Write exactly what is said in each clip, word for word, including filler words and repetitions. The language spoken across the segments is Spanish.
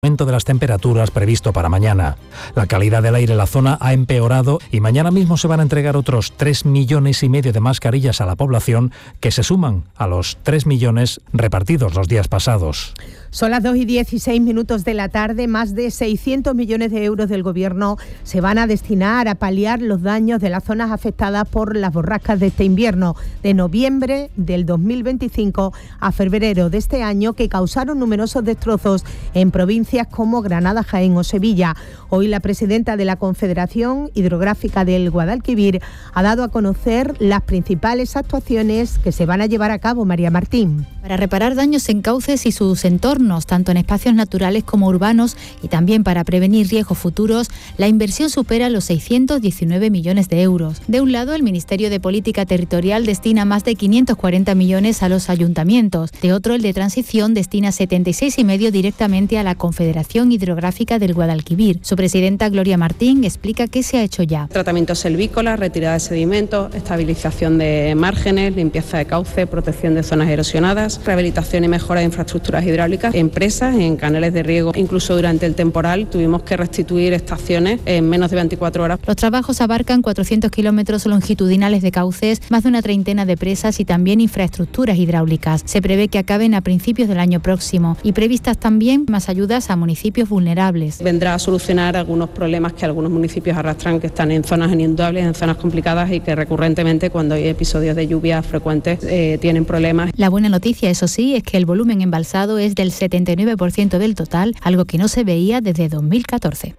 Aumento de las temperaturas previsto para mañana. La calidad del aire en la zona ha empeorado y mañana mismo se van a entregar otros tres millones y medio de mascarillas a la población, que se suman a los tres millones repartidos los días pasados. Son las dos y dieciséis minutos de la tarde. Más de seiscientos millones de euros del Gobierno se van a destinar a paliar los daños de las zonas afectadas por las borrascas de este invierno, de noviembre del dos mil veinticinco a febrero de este año, que causaron numerosos destrozos en provincias como Granada, Jaén o Sevilla. Hoy la presidenta de la Confederación Hidrográfica del Guadalquivir ha dado a conocer las principales actuaciones que se van a llevar a cabo. María Martín. Para reparar daños en cauces y sus entornos, tanto en espacios naturales como urbanos, y también para prevenir riesgos futuros, la inversión supera los seiscientos diecinueve millones de euros. De un lado, el Ministerio de Política Territorial destina más de quinientos cuarenta millones a los ayuntamientos. De otro, el de Transición destina setenta y seis y medio directamente a la Confederación Hidrográfica del Guadalquivir. Su presidenta, Gloria Martín, explica qué se ha hecho ya. Tratamiento selvícola, retirada de sedimentos, estabilización de márgenes, limpieza de cauce, protección de zonas erosionadas, rehabilitación y mejora de infraestructuras hidráulicas, empresas en canales de riego. Incluso durante el temporal tuvimos que restituir estaciones en menos de veinticuatro horas. Los trabajos abarcan cuatrocientos kilómetros longitudinales de cauces, más de una treintena de presas y también infraestructuras hidráulicas. Se prevé que acaben a principios del año próximo y previstas también más ayudas a municipios vulnerables. Vendrá a solucionar algunos problemas que algunos municipios arrastran, que están en zonas inundables, en zonas complicadas y que recurrentemente, cuando hay episodios de lluvia frecuentes, eh, tienen problemas. La buena noticia, eso sí, es que el volumen embalsado es del setenta y nueve por ciento del total, algo que no se veía desde dos mil catorce.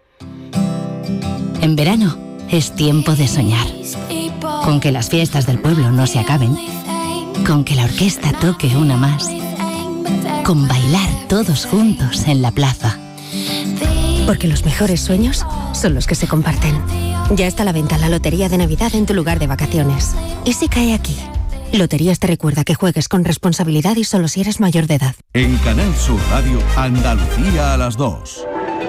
En verano es tiempo de soñar, con que las fiestas del pueblo no se acaben, con que la orquesta toque una más, con bailar todos juntos en la plaza. Porque los mejores sueños son los que se comparten. Ya está a la venta la Lotería de Navidad en tu lugar de vacaciones. ¿Y si cae aquí? Loterías te recuerda que juegues con responsabilidad y solo si eres mayor de edad. En Canal Sur Radio, Andalucía a las dos.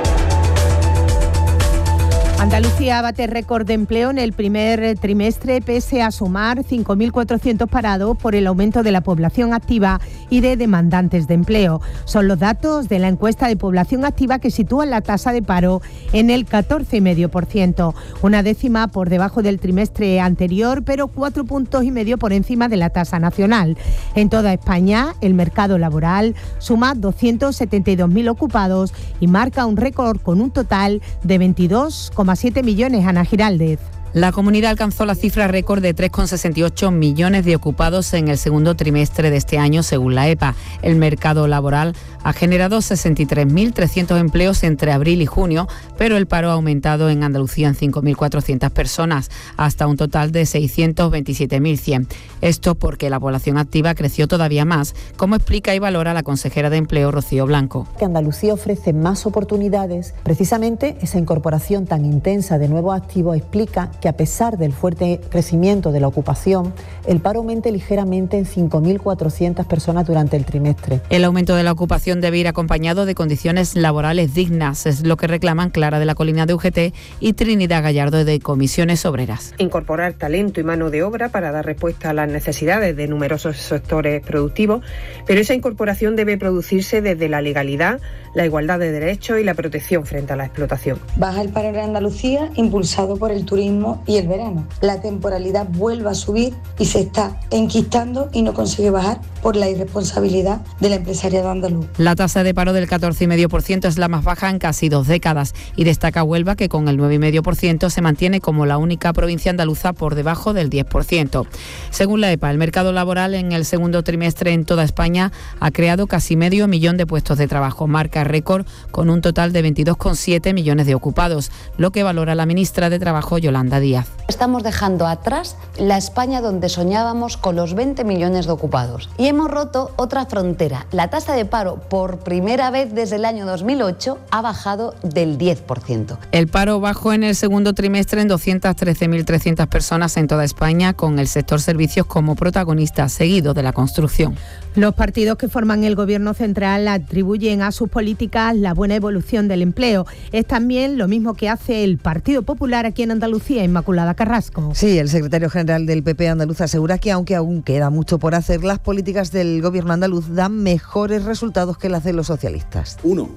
Andalucía bate récord de empleo en el primer trimestre, pese a sumar cinco mil cuatrocientos parados por el aumento de la población activa y de demandantes de empleo. Son los datos de la encuesta de población activa, que sitúa la tasa de paro en el catorce coma cinco por ciento, una décima por debajo del trimestre anterior, pero cuatro puntos y medio por encima de la tasa nacional. En toda España, el mercado laboral suma doscientos setenta y dos mil ocupados y marca un récord con un total de veintidós coma siete millones. Ana Giraldez. La comunidad alcanzó la cifra récord de tres coma sesenta y ocho millones de ocupados en el segundo trimestre de este año, según la E P A. El mercado laboral ha generado sesenta y tres mil trescientos empleos entre abril y junio, pero el paro ha aumentado en Andalucía en cinco mil cuatrocientas personas, hasta un total de seiscientos veintisiete mil cien. Esto porque la población activa creció todavía más, como explica y valora la consejera de Empleo, Rocío Blanco. Que Andalucía ofrece más oportunidades. Precisamente esa incorporación tan intensa de nuevos activos explica que a pesar del fuerte crecimiento de la ocupación, el paro aumente ligeramente en cinco mil cuatrocientas personas durante el trimestre. El aumento de la ocupación debe ir acompañado de condiciones laborales dignas, es lo que reclaman Clara de la Colina de U G T y Trinidad Gallardo de Comisiones Obreras. Incorporar talento y mano de obra para dar respuesta a las necesidades de numerosos sectores productivos, pero esa incorporación debe producirse desde la legalidad, la igualdad de derechos y la protección frente a la explotación. Baja el paro en Andalucía, impulsado por el turismo y el verano. La temporalidad vuelve a subir y se está enquistando y no consigue bajar por la irresponsabilidad del empresariado andaluz. La tasa de paro del catorce coma cinco por ciento es la más baja en casi dos décadas y destaca Huelva, que con el nueve coma cinco por ciento se mantiene como la única provincia andaluza por debajo del diez por ciento. Según la E P A, el mercado laboral en el segundo trimestre en toda España ha creado casi medio millón de puestos de trabajo, marca récord con un total de veintidós coma siete millones de ocupados, lo que valora la ministra de Trabajo, Yolanda Díaz. Estamos dejando atrás la España donde soñábamos con los veinte millones de ocupados. Y hemos roto otra frontera. La tasa de paro, por primera vez desde el año dos mil ocho, ha bajado del diez por ciento. El paro bajó en el segundo trimestre en doscientas trece mil trescientas personas en toda España, con el sector servicios como protagonista, seguido de la construcción. Los partidos que forman el Gobierno central atribuyen a sus políticas la buena evolución del empleo. Es también lo mismo que hace el Partido Popular aquí en Andalucía. Inmaculada Carrasco. Sí, el secretario general del P P andaluz asegura que aunque aún queda mucho por hacer, las políticas del Gobierno andaluz dan mejores resultados que las de los socialistas. Uno,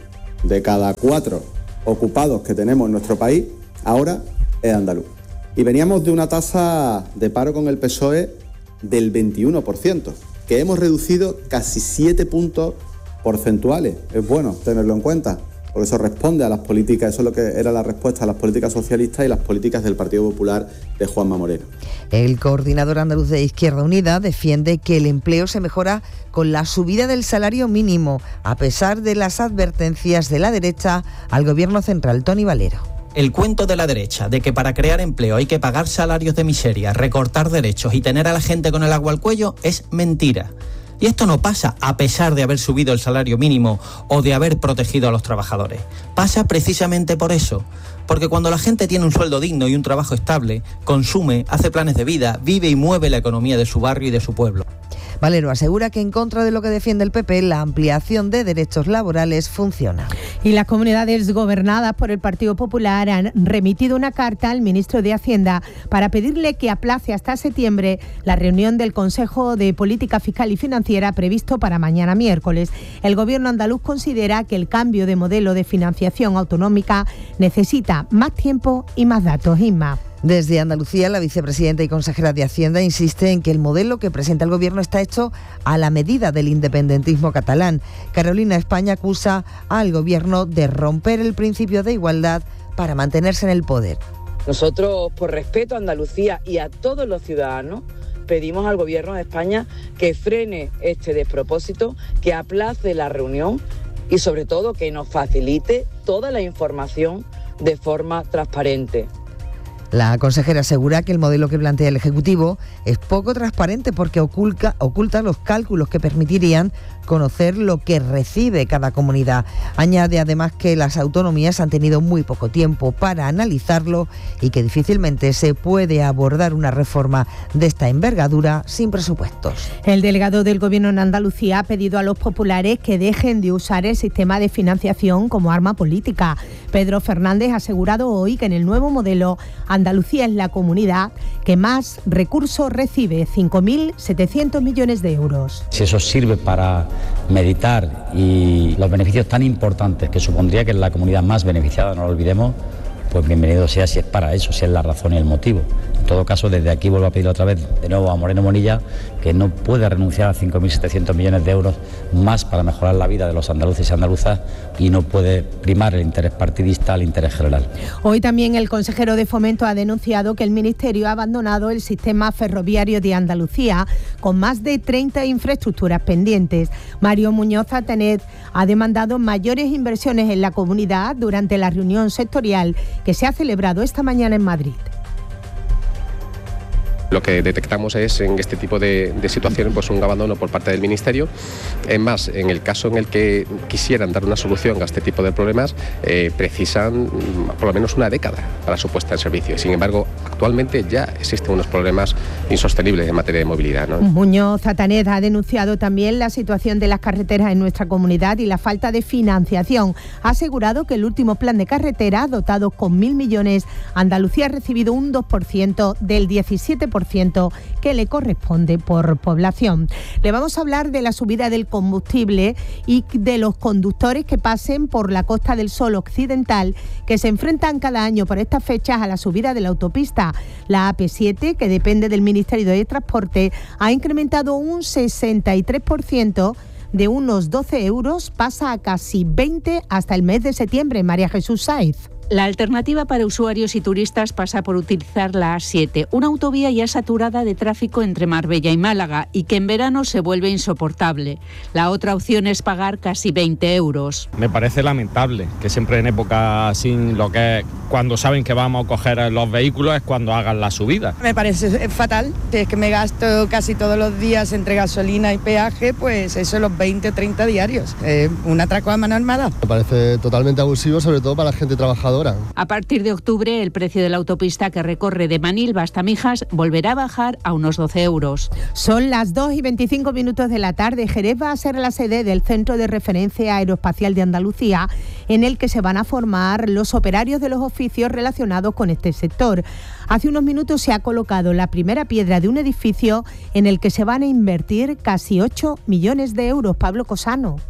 de cada cuatro ocupados que tenemos en nuestro país ahora es andaluz. Y veníamos de una tasa de paro con el P S O E del veintiuno por ciento, que hemos reducido casi siete puntos porcentuales. Es bueno tenerlo en cuenta, porque eso responde a las políticas, eso es lo que era la respuesta a las políticas socialistas y las políticas del Partido Popular de Juanma Moreno. El coordinador andaluz de Izquierda Unida defiende que el empleo se mejora con la subida del salario mínimo, a pesar de las advertencias de la derecha al gobierno central. Toni Valero. El cuento de la derecha de que para crear empleo hay que pagar salarios de miseria, recortar derechos y tener a la gente con el agua al cuello es mentira. Y esto no pasa a pesar de haber subido el salario mínimo o de haber protegido a los trabajadores. Pasa precisamente por eso. Porque cuando la gente tiene un sueldo digno y un trabajo estable, consume, hace planes de vida, vive y mueve la economía de su barrio y de su pueblo. Valero asegura que en contra de lo que defiende el P P, la ampliación de derechos laborales funciona. Y las comunidades gobernadas por el Partido Popular han remitido una carta al ministro de Hacienda para pedirle que aplace hasta septiembre la reunión del Consejo de Política Fiscal y Financiera previsto para mañana miércoles. El gobierno andaluz considera que el cambio de modelo de financiación autonómica necesita más tiempo y más datos. Inma. Desde Andalucía, la vicepresidenta y consejera de Hacienda insiste en que el modelo que presenta el Gobierno está hecho a la medida del independentismo catalán. Carolina España acusa al Gobierno de romper el principio de igualdad para mantenerse en el poder. Nosotros, por respeto a Andalucía y a todos los ciudadanos, pedimos al Gobierno de España que frene este despropósito, que aplace la reunión y sobre todo que nos facilite toda la información de forma transparente. La consejera asegura que el modelo que plantea el Ejecutivo es poco transparente porque oculta, oculta los cálculos que permitirían conocer lo que recibe cada comunidad. Añade además que las autonomías han tenido muy poco tiempo para analizarlo y que difícilmente se puede abordar una reforma de esta envergadura sin presupuestos. El delegado del Gobierno en Andalucía ha pedido a los populares que dejen de usar el sistema de financiación como arma política. Pedro Fernández ha asegurado hoy que en el nuevo modelo Andalucía es la comunidad que más recursos recibe, cinco mil setecientos millones de euros. Si eso sirve para meditar y los beneficios tan importantes que supondría que es la comunidad más beneficiada, no lo olvidemos, pues bienvenido sea si es para eso, si es la razón y el motivo. En todo caso, desde aquí vuelvo a pedir otra vez de nuevo a Moreno Monilla que no puede renunciar a cinco mil setecientos millones de euros más para mejorar la vida de los andaluces y andaluzas y no puede primar el interés partidista al interés general. Hoy también el consejero de Fomento ha denunciado que el Ministerio ha abandonado el sistema ferroviario de Andalucía con más de treinta infraestructuras pendientes. Mario Muñoz Atanet ha demandado mayores inversiones en la comunidad durante la reunión sectorial que se ha celebrado esta mañana en Madrid. Lo que detectamos es en este tipo de, de situaciones pues un abandono por parte del Ministerio. Es más, en el caso en el que quisieran dar una solución a este tipo de problemas, eh, precisan por lo menos una década para su puesta en servicio. Sin embargo, actualmente ya existen unos problemas insostenibles en materia de movilidad, ¿no? Muñoz Atanet ha denunciado también la situación de las carreteras en nuestra comunidad y la falta de financiación. Ha asegurado que el último plan de carretera, dotado con mil millones, Andalucía ha recibido un dos por ciento del diecisiete por ciento que le corresponde por población. Le vamos a hablar de la subida del combustible y de los conductores que pasen por la Costa del Sol occidental, que se enfrentan cada año por estas fechas a la subida de la autopista. La A P siete, que depende del Ministerio de Transporte, ha incrementado un sesenta y tres por ciento, de unos doce euros pasa a casi veinte hasta el mes de septiembre. María Jesús Sáez. La alternativa para usuarios y turistas pasa por utilizar la A siete, una autovía ya saturada de tráfico entre Marbella y Málaga y que en verano se vuelve insoportable. La otra opción es pagar casi veinte euros. Me parece lamentable que siempre en época así, lo que es, cuando saben que vamos a coger los vehículos es cuando hagan la subida. Me parece fatal, si es que me gasto casi todos los días entre gasolina y peaje, pues eso los veinte, treinta diarios. Eh, un atraco a mano armada. Me parece totalmente abusivo, sobre todo para la gente trabajadora. A partir de octubre, el precio de la autopista que recorre de Manilva hasta Mijas volverá a bajar a unos doce euros. Son las dos y veinticinco minutos de la tarde. Jerez va a ser la sede del Centro de Referencia Aeroespacial de Andalucía, en el que se van a formar los operarios de los oficios relacionados con este sector. Hace unos minutos se ha colocado la primera piedra de un edificio en el que se van a invertir casi ocho millones de euros. Pablo Cosano.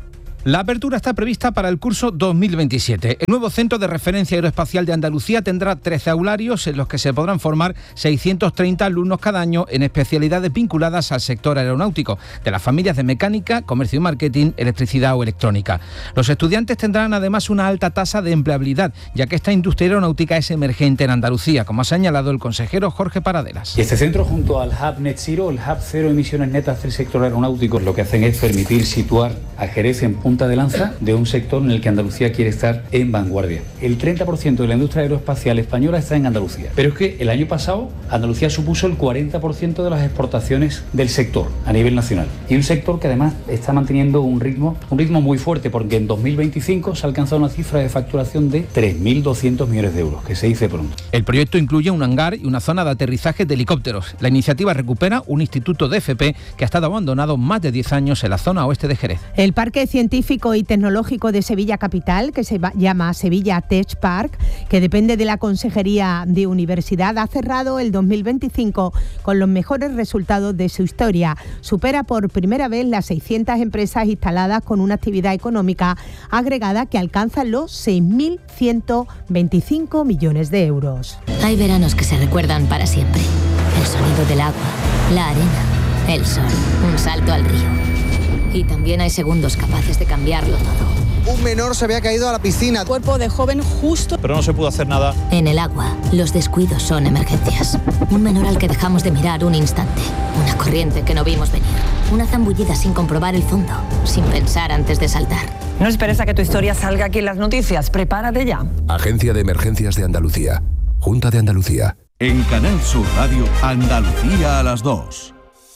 La apertura está prevista para el curso dos mil veintisiete. El nuevo Centro de Referencia Aeroespacial de Andalucía tendrá trece aularios en los que se podrán formar seiscientos treinta alumnos cada año en especialidades vinculadas al sector aeronáutico, de las familias de mecánica, comercio y marketing, electricidad o electrónica. Los estudiantes tendrán además una alta tasa de empleabilidad, ya que esta industria aeronáutica es emergente en Andalucía, como ha señalado el consejero Jorge Paradelas. Este centro, junto al Hub Net Zero, el Hub Cero Emisiones Netas del sector aeronáutico, lo que hacen es permitir situar a Jerez en punta de lanza de un sector en el que Andalucía quiere estar en vanguardia. El treinta por ciento de la industria aeroespacial española está en Andalucía, pero es que el año pasado Andalucía supuso el cuarenta por ciento de las exportaciones del sector a nivel nacional, y un sector que además está manteniendo un ritmo, un ritmo muy fuerte, porque en dos mil veinticinco se ha alcanzado una cifra de facturación de tres mil doscientos millones de euros, que se dice pronto. El proyecto incluye un hangar y una zona de aterrizaje de helicópteros. La iniciativa recupera un instituto de F P que ha estado abandonado más de diez años en la zona oeste de Jerez. El Parque Científico y Tecnológico de Sevilla Capital, que se llama Sevilla Tech Park, que depende de la Consejería de Universidad, ha cerrado el dos mil veinticinco con los mejores resultados de su historia. Supera por primera vez las seiscientas empresas instaladas con una actividad económica agregada que alcanza los seis mil ciento veinticinco millones de euros. Hay veranos que se recuerdan para siempre. El sonido del agua, la arena, el sol, un salto al río. Y también hay segundos capaces de cambiarlo todo. Un menor se había caído a la piscina. Cuerpo de joven justo. Pero no se pudo hacer nada. En el agua, los descuidos son emergencias. Un menor al que dejamos de mirar un instante. Una corriente que no vimos venir. Una zambullida sin comprobar el fondo. Sin pensar antes de saltar. No esperes a que tu historia salga aquí en las noticias. Prepárate ya. Agencia de Emergencias de Andalucía. Junta de Andalucía. En Canal Sur Radio, Andalucía a las dos.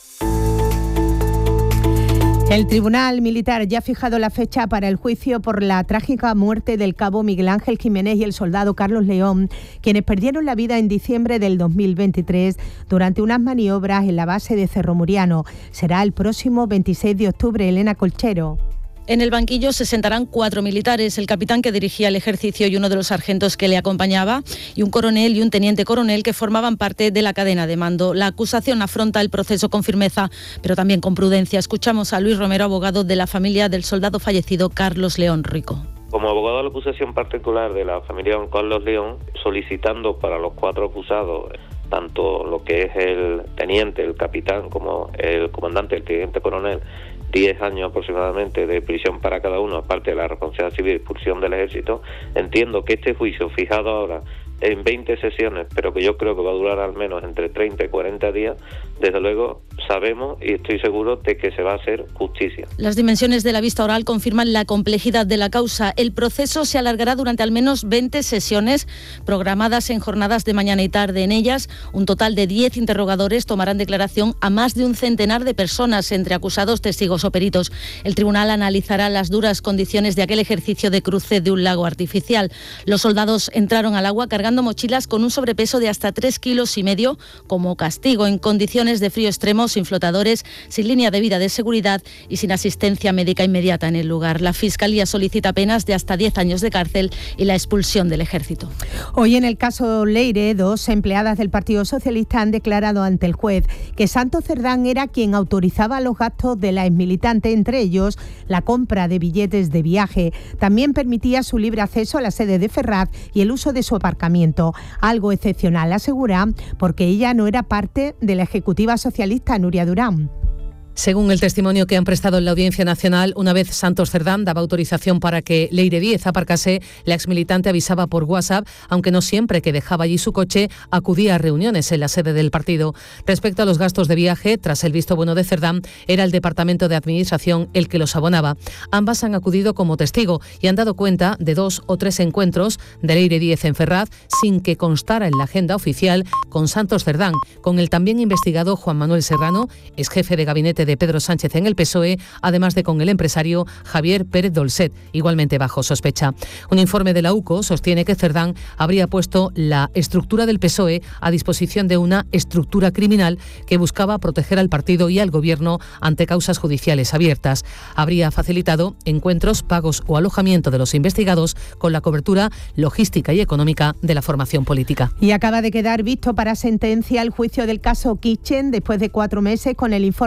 El Tribunal Militar ya ha fijado la fecha para el juicio por la trágica muerte del cabo Miguel Ángel Jiménez y el soldado Carlos León, quienes perdieron la vida en diciembre del dos mil veintitrés durante unas maniobras en la base de Cerro Muriano. Será el próximo veintiséis de octubre. Elena Colchero. En el banquillo se sentarán cuatro militares, el capitán que dirigía el ejercicio y uno de los sargentos que le acompañaba, y un coronel y un teniente coronel que formaban parte de la cadena de mando. La acusación afronta el proceso con firmeza, pero también con prudencia. Escuchamos a Luis Romero, abogado de la familia del soldado fallecido Carlos León Rico. Como abogado de la acusación particular de la familia don Carlos León, solicitando para los cuatro acusados, tanto lo que es el teniente, el capitán, como el comandante, el teniente coronel, diez años aproximadamente de prisión para cada uno, aparte de la responsabilidad civil y expulsión del ejército. Entiendo que este juicio fijado ahora en veinte sesiones, pero que yo creo que va a durar al menos entre treinta y cuarenta días, desde luego sabemos y estoy seguro de que se va a hacer justicia. Las dimensiones de la vista oral confirman la complejidad de la causa. El proceso se alargará durante al menos veinte sesiones programadas en jornadas de mañana y tarde. En ellas, un total de diez interrogadores tomarán declaración a más de un centenar de personas, entre acusados, testigos o peritos. El tribunal analizará las duras condiciones de aquel ejercicio de cruce de un lago artificial. Los soldados entraron al agua cargando mochilas con un sobrepeso de hasta tres kilos y medio como castigo, en condiciones de frío extremo, sin flotadores, sin línea de vida de seguridad y sin asistencia médica inmediata en el lugar. La Fiscalía solicita penas de hasta diez años de cárcel y la expulsión del ejército. Hoy, en el caso Leire, dos empleadas del Partido Socialista han declarado ante el juez que Santos Cerdán era quien autorizaba los gastos de la exmilitante, entre ellos la compra de billetes de viaje. También permitía su libre acceso a la sede de Ferraz y el uso de su aparcamiento. Algo excepcional, asegura, porque ella no era parte de la ejecutiva socialista Nuria Durán. Según el testimonio que han prestado en la Audiencia Nacional, una vez Santos Cerdán daba autorización para que Leire Díez aparcase, la exmilitante avisaba por WhatsApp, aunque no siempre que dejaba allí su coche, acudía a reuniones en la sede del partido. Respecto a los gastos de viaje, tras el visto bueno de Cerdán, era el Departamento de Administración el que los abonaba. Ambas han acudido como testigo y han dado cuenta de dos o tres encuentros de Leire Díez en Ferraz sin que constara en la agenda oficial con Santos Cerdán, con el también investigado Juan Manuel Serrano, ex jefe de gabinete de Pedro Sánchez en el P S O E, además de con el empresario Javier Pérez Dolcet, igualmente bajo sospecha. Un informe de la U C O sostiene que Cerdán habría puesto la estructura del P S O E a disposición de una estructura criminal que buscaba proteger al partido y al gobierno ante causas judiciales abiertas. Habría facilitado encuentros, pagos o alojamiento de los investigados con la cobertura logística y económica de la formación política. Y acaba de quedar visto para sentencia el juicio del caso Kitchen después de cuatro meses con el informe de la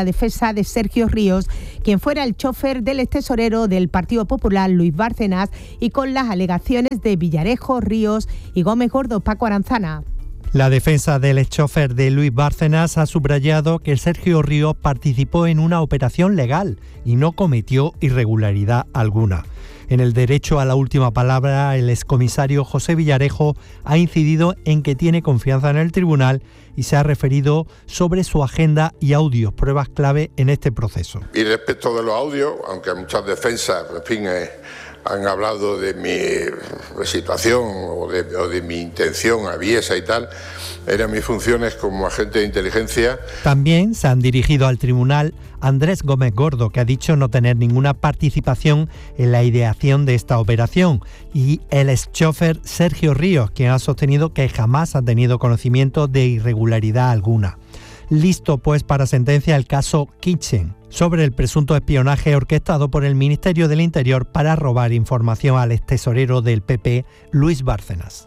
defensa de Sergio Ríos, quien fuera el chofer del extesorero del Partido Popular, Luis Bárcenas, y con las alegaciones de Villarejo, Ríos y Gómez Gordo. Paco Aranzana. La defensa del exchofer de Luis Bárcenas ha subrayado que Sergio Ríos participó en una operación legal y no cometió irregularidad alguna. En el derecho a la última palabra, el excomisario José Villarejo ha incidido en que tiene confianza en el tribunal y se ha referido sobre su agenda y audios, pruebas clave en este proceso. Y respecto de los audios, aunque muchas defensas, en fin, eh, han hablado de mi situación o de, o de mi intención aviesa y tal, eran mis funciones como agente de inteligencia. También se han dirigido al tribunal Andrés Gómez Gordo, que ha dicho no tener ninguna participación en la ideación de esta operación, y el exchofer Sergio Ríos, quien ha sostenido que jamás ha tenido conocimiento de irregularidad alguna. Listo pues para sentencia el caso Kitchen, sobre el presunto espionaje orquestado por el Ministerio del Interior para robar información al extesorero del P P, Luis Bárcenas.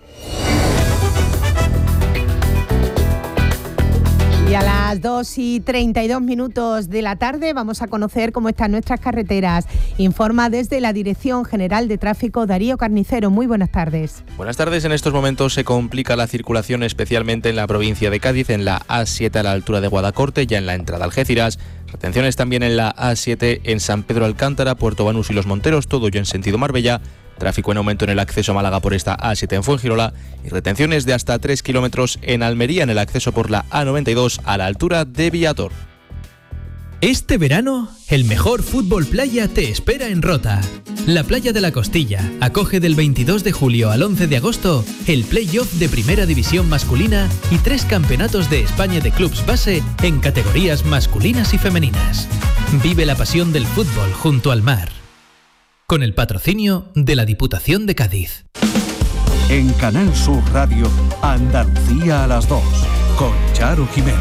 Y a las dos y treinta y dos minutos de la tarde vamos a conocer cómo están nuestras carreteras. Informa desde la Dirección General de Tráfico Darío Carnicero. Muy buenas tardes. Buenas tardes. En estos momentos se complica la circulación, especialmente en la provincia de Cádiz, en la A siete a la altura de Guadacorte, ya en la entrada a Algeciras. Retenciones también en la A siete en San Pedro Alcántara, Puerto Banús y Los Monteros, todo ello en sentido Marbella. Tráfico en aumento en el acceso a Málaga por esta A siete en Fuengirola y retenciones de hasta tres kilómetros en Almería en el acceso por la A noventa y dos a la altura de Villator. Este verano, el mejor fútbol playa te espera en Rota. La Playa de la Costilla acoge del veintidós de julio al once de agosto el play-off de Primera División masculina y tres campeonatos de España de clubs base en categorías masculinas y femeninas. Vive la pasión del fútbol junto al mar. Con el patrocinio de la Diputación de Cádiz. En Canal Sur Radio, Andalucía a las dos, con Charo Jiménez.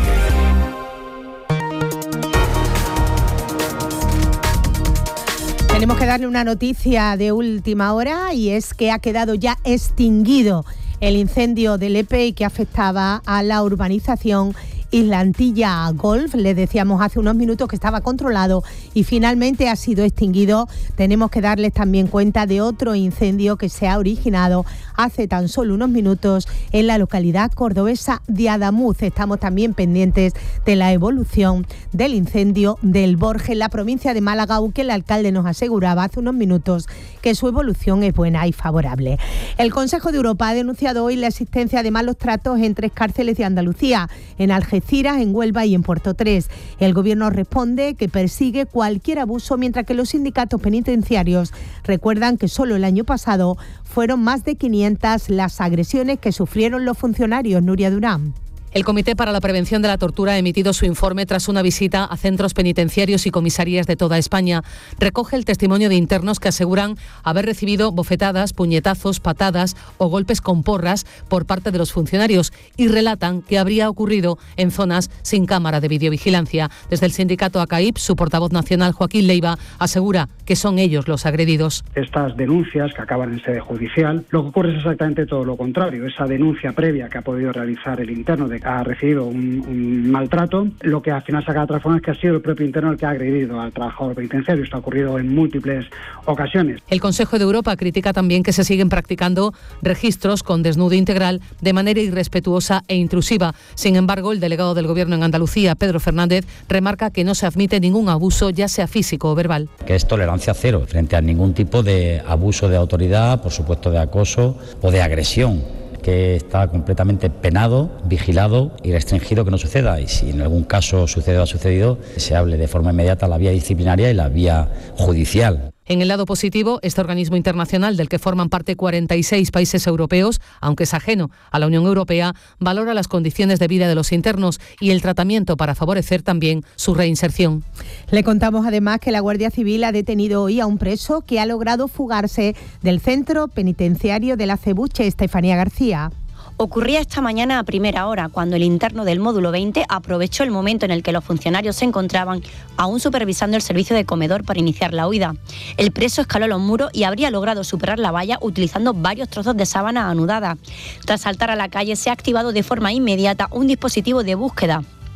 Tenemos que darle una noticia de última hora y es que ha quedado ya extinguido el incendio del E P E que afectaba a la urbanización Islantilla Golf. Les decíamos hace unos minutos que estaba controlado y finalmente ha sido extinguido. Tenemos que darles también cuenta de otro incendio que se ha originado hace tan solo unos minutos en la localidad cordobesa de Adamuz. Estamos también pendientes de la evolución del incendio del Borge en la provincia de Málaga, aunque el alcalde nos aseguraba hace unos minutos que su evolución es buena y favorable. El Consejo de Europa ha denunciado hoy la existencia de malos tratos en tres cárceles de Andalucía, en Algeciras, en Huelva y en Puerto tres. El gobierno responde que persigue cualquier abuso, mientras que los sindicatos penitenciarios recuerdan que solo el año pasado fueron más de quinientas las agresiones que sufrieron los funcionarios. Nuria Durán. El Comité para la Prevención de la Tortura ha emitido su informe tras una visita a centros penitenciarios y comisarías de toda España. Recoge el testimonio de internos que aseguran haber recibido bofetadas, puñetazos, patadas o golpes con porras por parte de los funcionarios y relatan que habría ocurrido en zonas sin cámara de videovigilancia. Desde el sindicato A C A I P, su portavoz nacional, Joaquín Leiva, asegura que son ellos los agredidos. Estas denuncias que acaban en sede judicial, lo que ocurre es exactamente todo lo contrario. Esa denuncia previa que ha podido realizar el interno de que ha recibido un, un maltrato, lo que al final saca de otra forma es que ha sido el propio interno el que ha agredido al trabajador penitenciario. Esto ha ocurrido en múltiples ocasiones. El Consejo de Europa critica también que se siguen practicando registros con desnudo integral de manera irrespetuosa e intrusiva. Sin embargo, el delegado del Gobierno en Andalucía, Pedro Fernández, remarca que no se admite ningún abuso, ya sea físico o verbal. Que es tolerancia cero frente a ningún tipo de abuso de autoridad, por supuesto de acoso o de agresión, que está completamente penado, vigilado y restringido que no suceda. Y si en algún caso sucede o ha sucedido, se hable de forma inmediata la vía disciplinaria y la vía judicial. En el lado positivo, este organismo internacional del que forman parte cuarenta y seis países europeos, aunque es ajeno a la Unión Europea, valora las condiciones de vida de los internos y el tratamiento para favorecer también su reinserción. Le contamos además que la Guardia Civil ha detenido hoy a un preso que ha logrado fugarse del centro penitenciario de la Acebuche, Estefanía García. Ocurría esta mañana a primera hora, cuando el interno del módulo veinte aprovechó el momento en el que los funcionarios se encontraban aún supervisando el servicio de comedor para iniciar la huida. El preso escaló los muros y habría logrado superar la valla utilizando varios trozos de sábana anudada. Tras saltar a la calle, se ha activado de forma inmediata un dispositivo de búsqueda.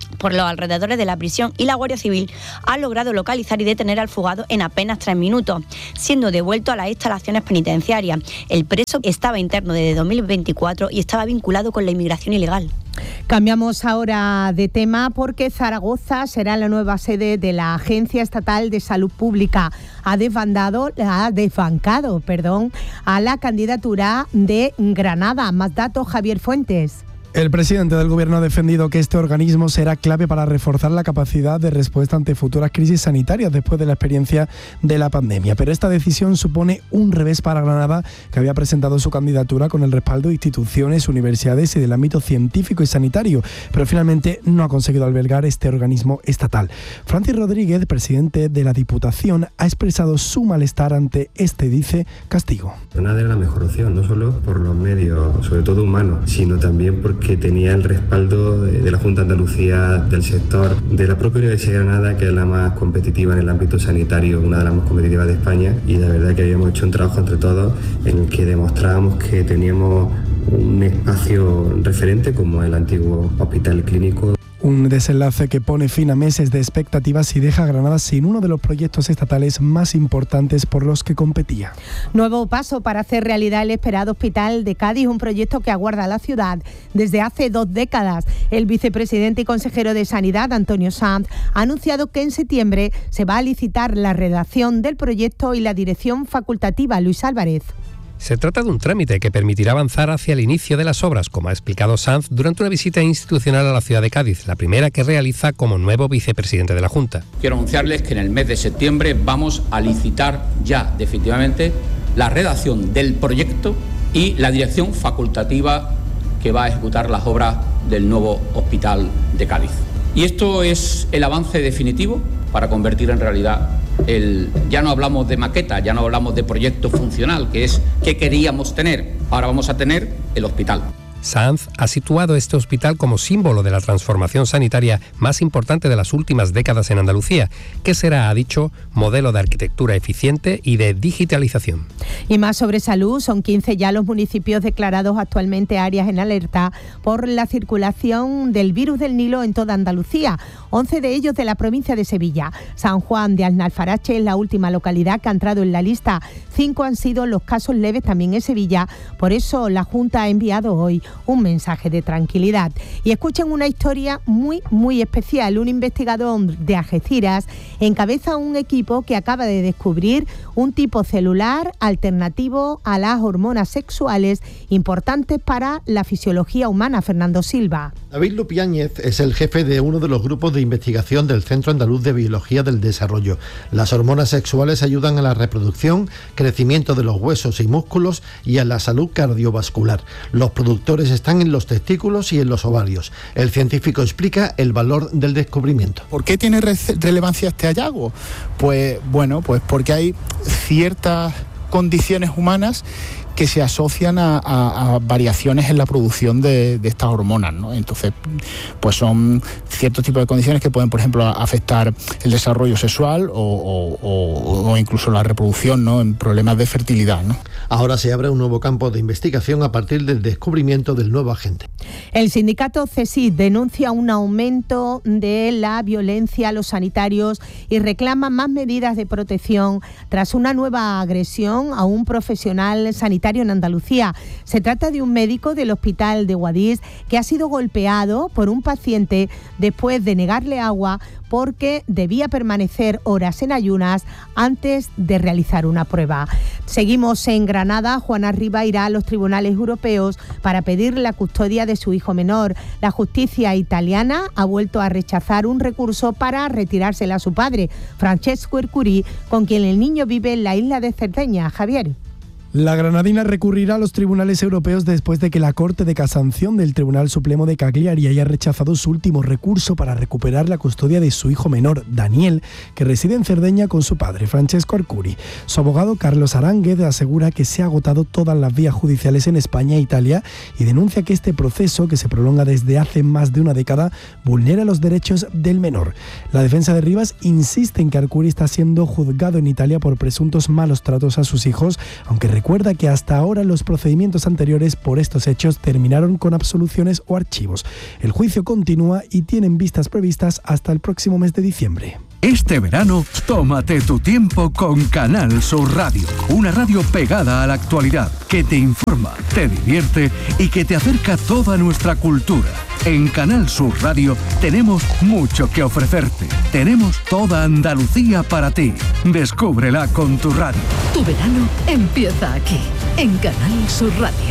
por los alrededores de la prisión y la Guardia Civil ha logrado localizar y detener al fugado en apenas tres minutos, siendo devuelto a las instalaciones penitenciarias. El preso estaba interno desde dos mil veinticuatro y estaba vinculado con la inmigración ilegal. Cambiamos ahora de tema porque Zaragoza será la nueva sede de la Agencia Estatal de Salud Pública. Ha desbandado, ha desbancado, perdón, a la candidatura de Granada. Más datos, Javier Fuentes. El presidente del Gobierno ha defendido que este organismo será clave para reforzar la capacidad de respuesta ante futuras crisis sanitarias después de la experiencia de la pandemia. Pero esta decisión supone un revés para Granada, que había presentado su candidatura con el respaldo de instituciones, universidades y del ámbito científico y sanitario, pero finalmente no ha conseguido albergar este organismo estatal. Francis Rodríguez, presidente de la Diputación, ha expresado su malestar ante este, dice, castigo. Granada era la mejor opción, no solo por los medios, sobre todo humanos, sino también porque que tenía el respaldo de la Junta de Andalucía, del sector, de la propia Universidad de Granada, que es la más competitiva en el ámbito sanitario, una de las más competitivas de España, y la verdad que habíamos hecho un trabajo entre todos en el que demostrábamos que teníamos un espacio referente como el antiguo hospital clínico. Un desenlace que pone fin a meses de expectativas y deja a Granada sin uno de los proyectos estatales más importantes por los que competía. Nuevo paso para hacer realidad el esperado Hospital de Cádiz, un proyecto que aguarda a la ciudad desde hace dos décadas. El vicepresidente y consejero de Sanidad, Antonio Sanz, ha anunciado que en septiembre se va a licitar la redacción del proyecto y la dirección facultativa. Luis Álvarez. Se trata de un trámite que permitirá avanzar hacia el inicio de las obras, como ha explicado Sanz durante una visita institucional a la ciudad de Cádiz, la primera que realiza como nuevo vicepresidente de la Junta. Quiero anunciarles que en el mes de septiembre vamos a licitar ya definitivamente la redacción del proyecto y la dirección facultativa que va a ejecutar las obras del nuevo Hospital de Cádiz. Y esto es el avance definitivo para convertir en realidad el... Ya no hablamos de maqueta, ya no hablamos de proyecto funcional, que es qué queríamos tener. Ahora vamos a tener el hospital. Sanz ha situado este hospital como símbolo de la transformación sanitaria más importante de las últimas décadas en Andalucía, que será, ha dicho, modelo de arquitectura eficiente y de digitalización. Y más sobre salud, son quince ya los municipios declarados actualmente áreas en alerta por la circulación del virus del Nilo en toda Andalucía, once de ellos de la provincia de Sevilla. San Juan de Alnalfarache es la última localidad que ha entrado en la lista. Cinco han sido los casos leves también en Sevilla, por eso la Junta ha enviado hoy un mensaje de tranquilidad. Y escuchen una historia muy, muy especial. Un investigador de Algeciras encabeza un equipo que acaba de descubrir un tipo celular alternativo a las hormonas sexuales importantes para la fisiología humana. Fernando Silva. David Lupiáñez es el jefe de uno de los grupos de investigación del Centro Andaluz de Biología del Desarrollo. Las hormonas sexuales ayudan a la reproducción, crecimiento de los huesos y músculos y a la salud cardiovascular. Los productores están en los testículos y en los ovarios. El científico explica el valor del descubrimiento. ¿Por qué tiene re- relevancia este hallazgo? Pues bueno, pues porque hay ciertas condiciones humanas que se asocian a, a, a variaciones en la producción de, de estas hormonas, ¿no? Entonces, pues son ciertos tipos de condiciones que pueden, por ejemplo, afectar el desarrollo sexual o, o, o, o incluso la reproducción, ¿no? En problemas de fertilidad, ¿no? Ahora se abre un nuevo campo de investigación a partir del descubrimiento del nuevo agente. El sindicato CESID denuncia un aumento de la violencia a los sanitarios y reclama más medidas de protección tras una nueva agresión a un profesional sanitario en Andalucía. Se trata de un médico del hospital de Guadix que ha sido golpeado por un paciente después de negarle agua porque debía permanecer horas en ayunas antes de realizar una prueba. Seguimos en Granada. Juana Riba irá a los tribunales europeos para pedir la custodia de su hijo menor. La justicia italiana ha vuelto a rechazar un recurso para retirársela a su padre, Francesco Ercuri, con quien el niño vive en la isla de Cerdeña. Javier. La granadina recurrirá a los tribunales europeos después de que la Corte de Casación del Tribunal Supremo de Cagliari haya rechazado su último recurso para recuperar la custodia de su hijo menor, Daniel, que reside en Cerdeña con su padre, Francesco Arcuri. Su abogado, Carlos Aránguez, asegura que se han agotado todas las vías judiciales en España e Italia y denuncia que este proceso, que se prolonga desde hace más de una década, vulnera los derechos del menor. La defensa de Rivas insiste en que Arcuri está siendo juzgado en Italia por presuntos malos tratos a sus hijos, aunque recuerda recuerda que hasta ahora los procedimientos anteriores por estos hechos terminaron con absoluciones o archivos. El juicio continúa y tienen vistas previstas hasta el próximo mes de diciembre. Este verano, tómate tu tiempo con Canal Sur Radio, una radio pegada a la actualidad, que te informa, te divierte y que te acerca toda nuestra cultura. En Canal Sur Radio tenemos mucho que ofrecerte. Tenemos toda Andalucía para ti. Descúbrela con tu radio. Tu verano empieza aquí, en Canal Sur Radio.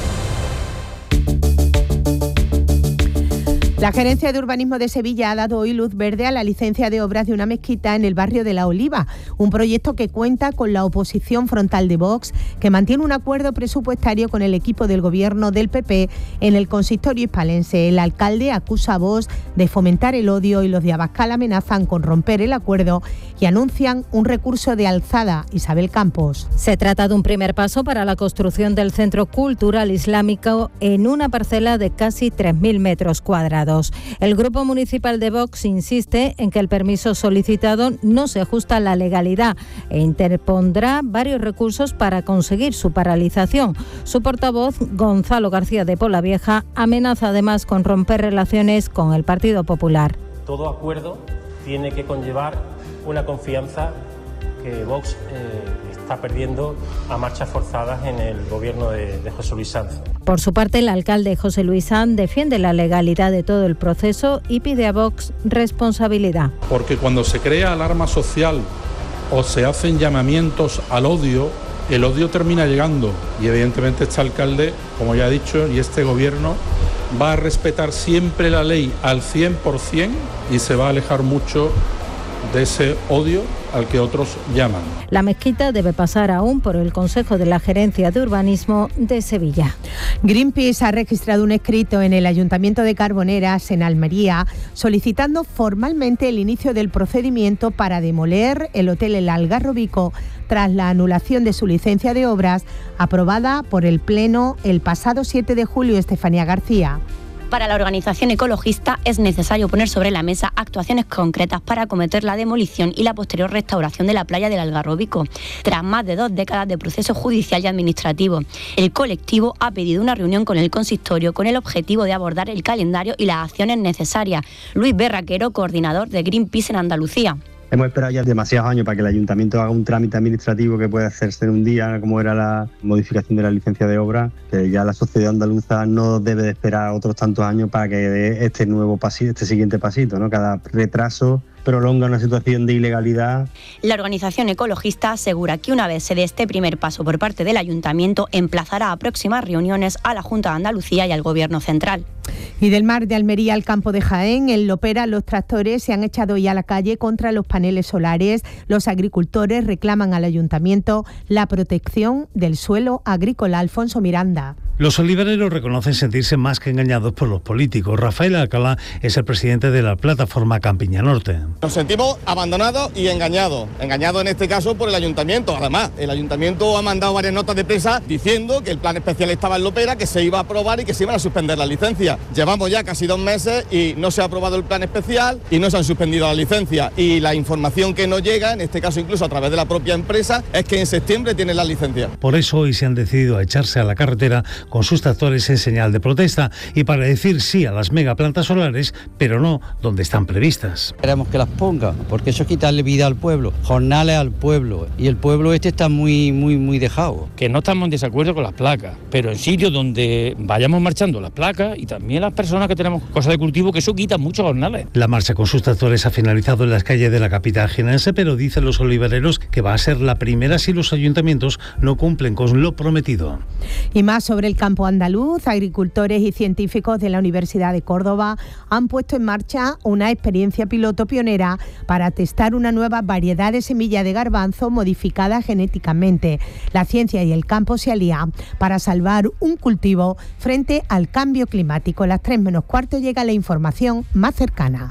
La Gerencia de Urbanismo de Sevilla ha dado hoy luz verde a la licencia de obras de una mezquita en el barrio de La Oliva, un proyecto que cuenta con la oposición frontal de Vox, que mantiene un acuerdo presupuestario con el equipo del gobierno del P P en el consistorio hispalense. El alcalde acusa a Vox de fomentar el odio y los de Abascal amenazan con romper el acuerdo y anuncian un recurso de alzada. Isabel Campos. Se trata de un primer paso para la construcción del Centro Cultural Islámico en una parcela de casi tres mil metros cuadrados. El Grupo Municipal de Vox insiste en que el permiso solicitado no se ajusta a la legalidad e interpondrá varios recursos para conseguir su paralización. Su portavoz, Gonzalo García de Polavieja, amenaza además con romper relaciones con el Partido Popular. Todo acuerdo tiene que conllevar una confianza que Vox eh, está perdiendo a marchas forzadas en el gobierno de, de José Luis Sanz. Por su parte, el alcalde José Luis Sanz defiende la legalidad de todo el proceso y pide a Vox responsabilidad. Porque cuando se crea alarma social o se hacen llamamientos al odio, el odio termina llegando y evidentemente este alcalde, como ya he dicho, y este gobierno va a respetar siempre la ley al cien por ciento y se va a alejar mucho de ese odio al que otros llaman. La mezquita debe pasar aún por el Consejo de la Gerencia de Urbanismo de Sevilla. Greenpeace ha registrado un escrito en el Ayuntamiento de Carboneras, en Almería, solicitando formalmente el inicio del procedimiento para demoler el Hotel El Algarrobico tras la anulación de su licencia de obras aprobada por el Pleno el pasado siete de julio. Estefanía García. Para la organización ecologista es necesario poner sobre la mesa actuaciones concretas para acometer la demolición y la posterior restauración de la playa del Algarrobico, tras más de dos décadas de proceso judicial y administrativo. El colectivo ha pedido una reunión con el consistorio con el objetivo de abordar el calendario y las acciones necesarias. Luis Berraquero, coordinador de Greenpeace en Andalucía. Hemos esperado ya demasiados años para que el ayuntamiento haga un trámite administrativo que puede hacerse en un día, como era la modificación de la licencia de obra, que ya la sociedad andaluza no debe de esperar otros tantos años para que dé este nuevo pasito, este siguiente pasito, ¿no? Cada retraso prolonga una situación de ilegalidad. La organización ecologista asegura que una vez se dé este primer paso por parte del ayuntamiento, emplazará a próximas reuniones a la Junta de Andalucía y al Gobierno central. Y del mar de Almería al campo de Jaén, en Lopera los tractores se han echado hoy a la calle contra los paneles solares. Los agricultores reclaman al ayuntamiento la protección del suelo agrícola. Alfonso Miranda. Los olivareros reconocen sentirse más que engañados por los políticos. Rafael Alcalá es el presidente de la plataforma Campiña Norte. Nos sentimos abandonados y engañados. Engañados en este caso por el ayuntamiento. Además, el ayuntamiento ha mandado varias notas de prensa diciendo que el plan especial estaba en Lopera, que se iba a aprobar y que se iban a suspender las licencias. Llevamos ya casi dos meses y no se ha aprobado el plan especial y no se han suspendido las licencias. Y la información que nos llega, en este caso incluso a través de la propia empresa, es que en septiembre tienen las licencias. Por eso hoy se han decidido a echarse a la carretera con sus tractores en señal de protesta y para decir sí a las megaplantas solares, pero no donde están previstas. Queremos que las pongan, porque eso es quitarle vida al pueblo, jornales al pueblo, y el pueblo este está muy, muy, muy dejado. Que no estamos en desacuerdo con las placas, pero en sitios donde vayamos marchando las placas y también las personas que tenemos cosas de cultivo, que eso quita muchos jornales. La marcha con sus tractores ha finalizado en las calles de la capital jienense, pero dicen los olivareros que va a ser la primera si los ayuntamientos no cumplen con lo prometido. Y más sobre el campo andaluz, agricultores y científicos de la Universidad de Córdoba han puesto en marcha una experiencia piloto pionera para testar una nueva variedad de semilla de garbanzo modificada genéticamente. La ciencia y el campo se alían para salvar un cultivo frente al cambio climático. A las tres menos cuarto llega la información más cercana.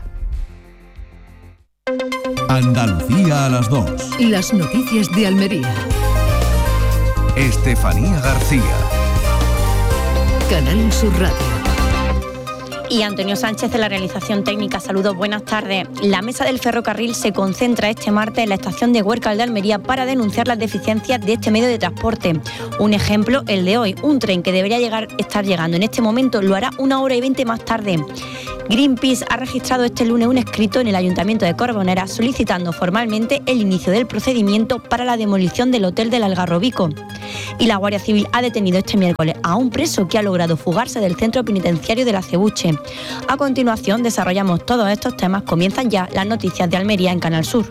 Andalucía a las dos. Las noticias de Almería. Estefanía García. Canal Sur Radio. Y Antonio Sánchez de la realización técnica. Saludos, buenas tardes. La mesa del ferrocarril se concentra este martes en la estación de Huércal de Almería para denunciar las deficiencias de este medio de transporte. Un ejemplo, el de hoy. Un tren que debería llegar, estar llegando en este momento lo hará una hora y veinte más tarde. Greenpeace ha registrado este lunes un escrito en el Ayuntamiento de Carbonera solicitando formalmente el inicio del procedimiento para la demolición del Hotel del Algarrobico. Y la Guardia Civil ha detenido este miércoles a un preso que ha logrado fugarse del centro penitenciario de La Acebuche. A continuación desarrollamos todos estos temas. Comienzan ya las noticias de Almería en Canal Sur.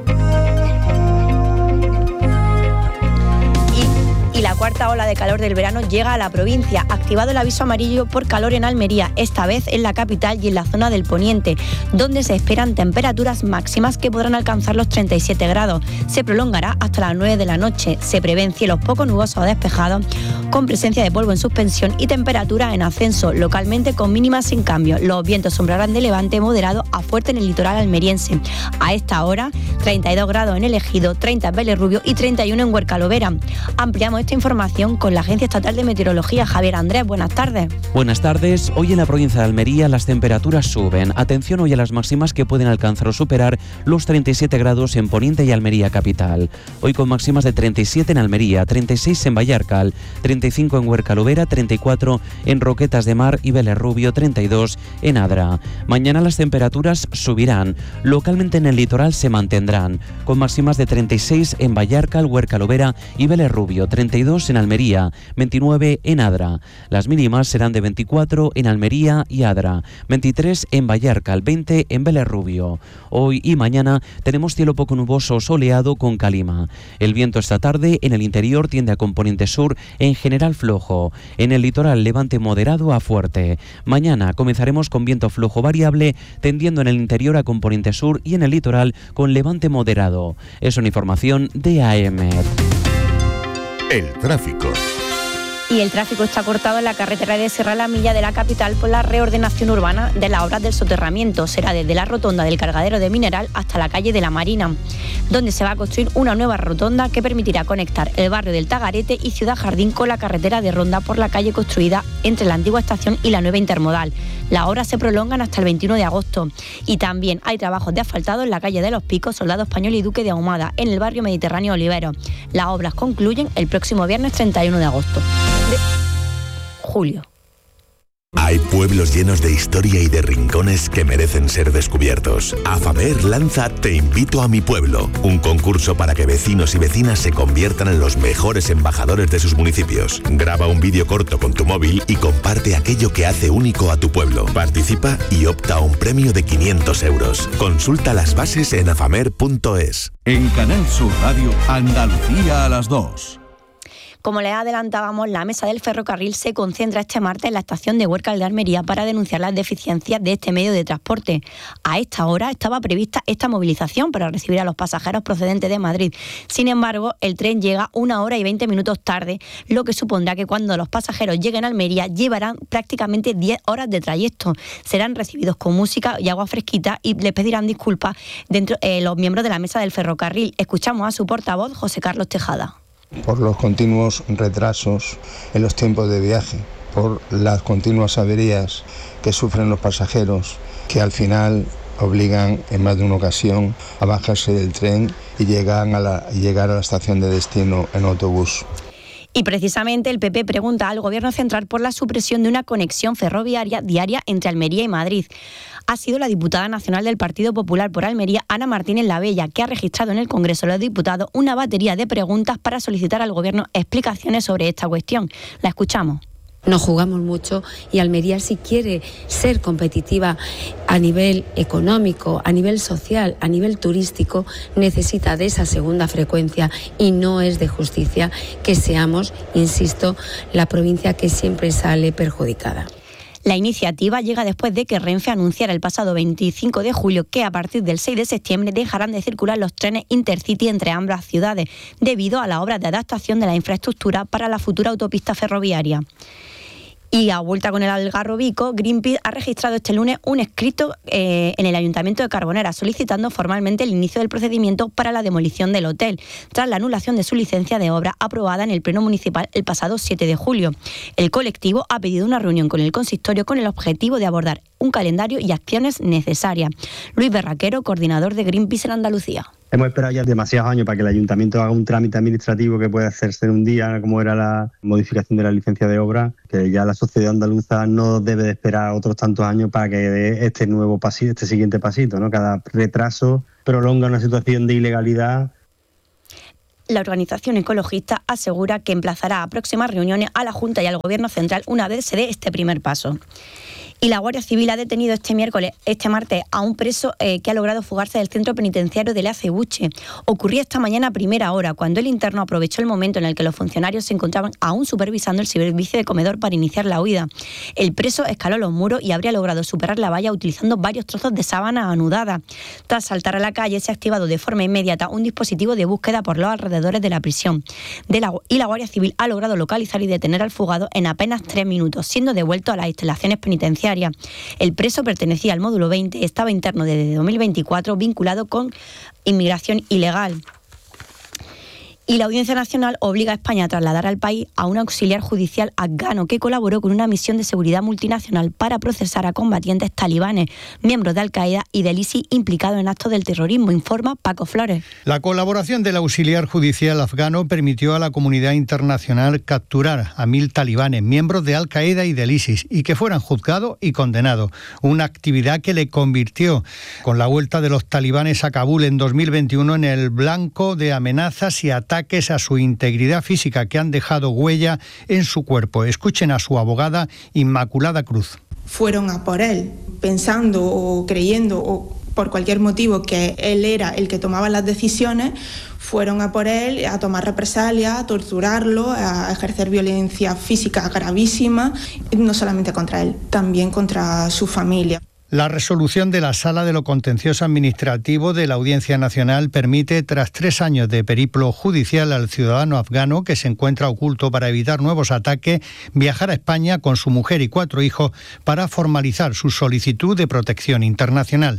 La cuarta ola de calor del verano llega a la provincia. Activado el aviso amarillo por calor en Almería, esta vez en la capital y en la zona del poniente, donde se esperan temperaturas máximas que podrán alcanzar los treinta y siete grados. Se prolongará hasta las nueve de la noche. Se prevén cielos poco nubosos o despejados, con presencia de polvo en suspensión y temperaturas en ascenso, localmente con mínimas sin cambio. Los vientos sombrearán de levante moderado a fuerte en el litoral almeriense. A esta hora, treinta y dos grados en El Ejido, treinta en Vélez Rubio y treinta y uno en Huercalovera. Ampliamos esta información con la Agencia Estatal de Meteorología. Javier Andrés, buenas tardes. Buenas tardes. Hoy en la provincia de Almería las temperaturas suben. Atención hoy a las máximas que pueden alcanzar o superar los treinta y siete grados en Poniente y Almería capital. Hoy con máximas de treinta y siete en Almería, treinta y seis en Vallarcal, treinta y cinco en Huercalovera, treinta y cuatro en Roquetas de Mar y Vélez Rubio, treinta y dos en Adra. Mañana las temperaturas subirán. Localmente en el litoral se mantendrán, con máximas de treinta y seis en Vallarcal, Huercalovera y Vélez Rubio, treinta y dos en Almería, veintinueve en Adra. Las mínimas serán de veinticuatro en Almería y Adra, veintitrés en Vallarcal, veinte en Vélez Rubio. Hoy y mañana tenemos cielo poco nuboso soleado con calima. El viento esta tarde en el interior tiende a componente sur, en general flojo. En el litoral levante moderado a fuerte. Mañana comenzaremos con viento flojo variable, tendiendo en el interior a componente sur y en el litoral con levante moderado. Es una información de A M. El tráfico. Y el tráfico está cortado en la carretera de Sierra La Milla de la capital por la reordenación urbana de las obras del soterramiento. Será desde la rotonda del cargadero de Mineral hasta la calle de la Marina, donde se va a construir una nueva rotonda que permitirá conectar el barrio del Tagarete y Ciudad Jardín con la carretera de Ronda por la calle construida entre la antigua estación y la nueva intermodal. Las obras se prolongan hasta el veintiuno de agosto. Y también hay trabajos de asfaltado en la calle de Los Picos, Soldado Español y Duque de Ahumada, en el barrio Mediterráneo Olivero. Las obras concluyen el próximo viernes treinta y uno de agosto. De julio. Hay pueblos llenos de historia y de rincones que merecen ser descubiertos. AFAMER lanza Te invito a mi pueblo, un concurso para que vecinos y vecinas se conviertan en los mejores embajadores de sus municipios. Graba un vídeo corto con tu móvil y comparte aquello que hace único a tu pueblo. Participa y opta a un premio de quinientos euros. Consulta las bases en afamer punto es. En Canal Sur Radio, Andalucía a las dos. Como les adelantábamos, la mesa del ferrocarril se concentra este martes en la estación de Huércal de Almería para denunciar las deficiencias de este medio de transporte. A esta hora estaba prevista esta movilización para recibir a los pasajeros procedentes de Madrid. Sin embargo, el tren llega una hora y veinte minutos tarde, lo que supondrá que cuando los pasajeros lleguen a Almería llevarán prácticamente diez horas de trayecto. Serán recibidos con música y agua fresquita y les pedirán disculpas dentro eh, los miembros de la mesa del ferrocarril. Escuchamos a su portavoz, José Carlos Tejada. Por los continuos retrasos en los tiempos de viaje, por las continuas averías que sufren los pasajeros, que al final obligan en más de una ocasión a bajarse del tren y llegar a la, llegar a la estación de destino en autobús. Y precisamente el P P pregunta al Gobierno central por la supresión de una conexión ferroviaria diaria entre Almería y Madrid. Ha sido la diputada nacional del Partido Popular por Almería, Ana Martínez Labella, que ha registrado en el Congreso de los Diputados una batería de preguntas para solicitar al Gobierno explicaciones sobre esta cuestión. La escuchamos. Nos jugamos mucho y Almería, si quiere ser competitiva a nivel económico, a nivel social, a nivel turístico, necesita de esa segunda frecuencia y no es de justicia que seamos, insisto, la provincia que siempre sale perjudicada. La iniciativa llega después de que Renfe anunciara el pasado veinticinco de julio que a partir del seis de septiembre dejarán de circular los trenes Intercity entre ambas ciudades, debido a la obra de adaptación de la infraestructura para la futura autopista ferroviaria. Y a vuelta con el Algarrobico, Greenpeace ha registrado este lunes un escrito eh, en el Ayuntamiento de Carbonera solicitando formalmente el inicio del procedimiento para la demolición del hotel, tras la anulación de su licencia de obra aprobada en el Pleno Municipal el pasado siete de julio. El colectivo ha pedido una reunión con el consistorio con el objetivo de abordar un calendario y acciones necesarias. Luis Berraquero, coordinador de Greenpeace en Andalucía. Hemos esperado ya demasiados años para que el ayuntamiento haga un trámite administrativo que puede hacerse en un día, como era la modificación de la licencia de obra, que ya la sociedad andaluza no debe de esperar otros tantos años para que dé este nuevo pasito, este siguiente pasito, ¿no? Cada retraso prolonga una situación de ilegalidad. La organización ecologista asegura que emplazará a próximas reuniones a la Junta y al Gobierno Central una vez se dé este primer paso. Y la Guardia Civil ha detenido este miércoles, este martes, a un preso eh, que ha logrado fugarse del centro penitenciario de La Acebuche. Ocurría esta mañana a primera hora, cuando el interno aprovechó el momento en el que los funcionarios se encontraban aún supervisando el servicio de comedor para iniciar la huida. El preso escaló los muros y habría logrado superar la valla utilizando varios trozos de sábana anudada. Tras saltar a la calle, se ha activado de forma inmediata un dispositivo de búsqueda por los alrededores de la prisión. De la, y la Guardia Civil ha logrado localizar y detener al fugado en apenas tres minutos, siendo devuelto a las instalaciones penitenciarias. El preso pertenecía al módulo veinte, estaba interno desde dos mil veinticuatro, vinculado con inmigración ilegal. Y la Audiencia Nacional obliga a España a trasladar al país a un auxiliar judicial afgano que colaboró con una misión de seguridad multinacional para procesar a combatientes talibanes, miembros de Al-Qaeda y del I S I S implicados en actos del terrorismo, informa Paco Flores. La colaboración del auxiliar judicial afgano permitió a la comunidad internacional capturar a mil talibanes, miembros de Al-Qaeda y del I S I S, y que fueran juzgados y condenados. Una actividad que le convirtió, con la vuelta de los talibanes a Kabul en dos mil veintiuno, en el blanco de amenazas y ataques ataques a su integridad física que han dejado huella en su cuerpo. Escuchen a su abogada Inmaculada Cruz. Fueron a por él, pensando o creyendo o por cualquier motivo que él era el que tomaba las decisiones, fueron a por él a tomar represalias, a torturarlo, a ejercer violencia física gravísima, no solamente contra él, también contra su familia. La resolución de la Sala de lo Contencioso Administrativo de la Audiencia Nacional permite, tras tres años de periplo judicial al ciudadano afgano que se encuentra oculto para evitar nuevos ataques, viajar a España con su mujer y cuatro hijos para formalizar su solicitud de protección internacional.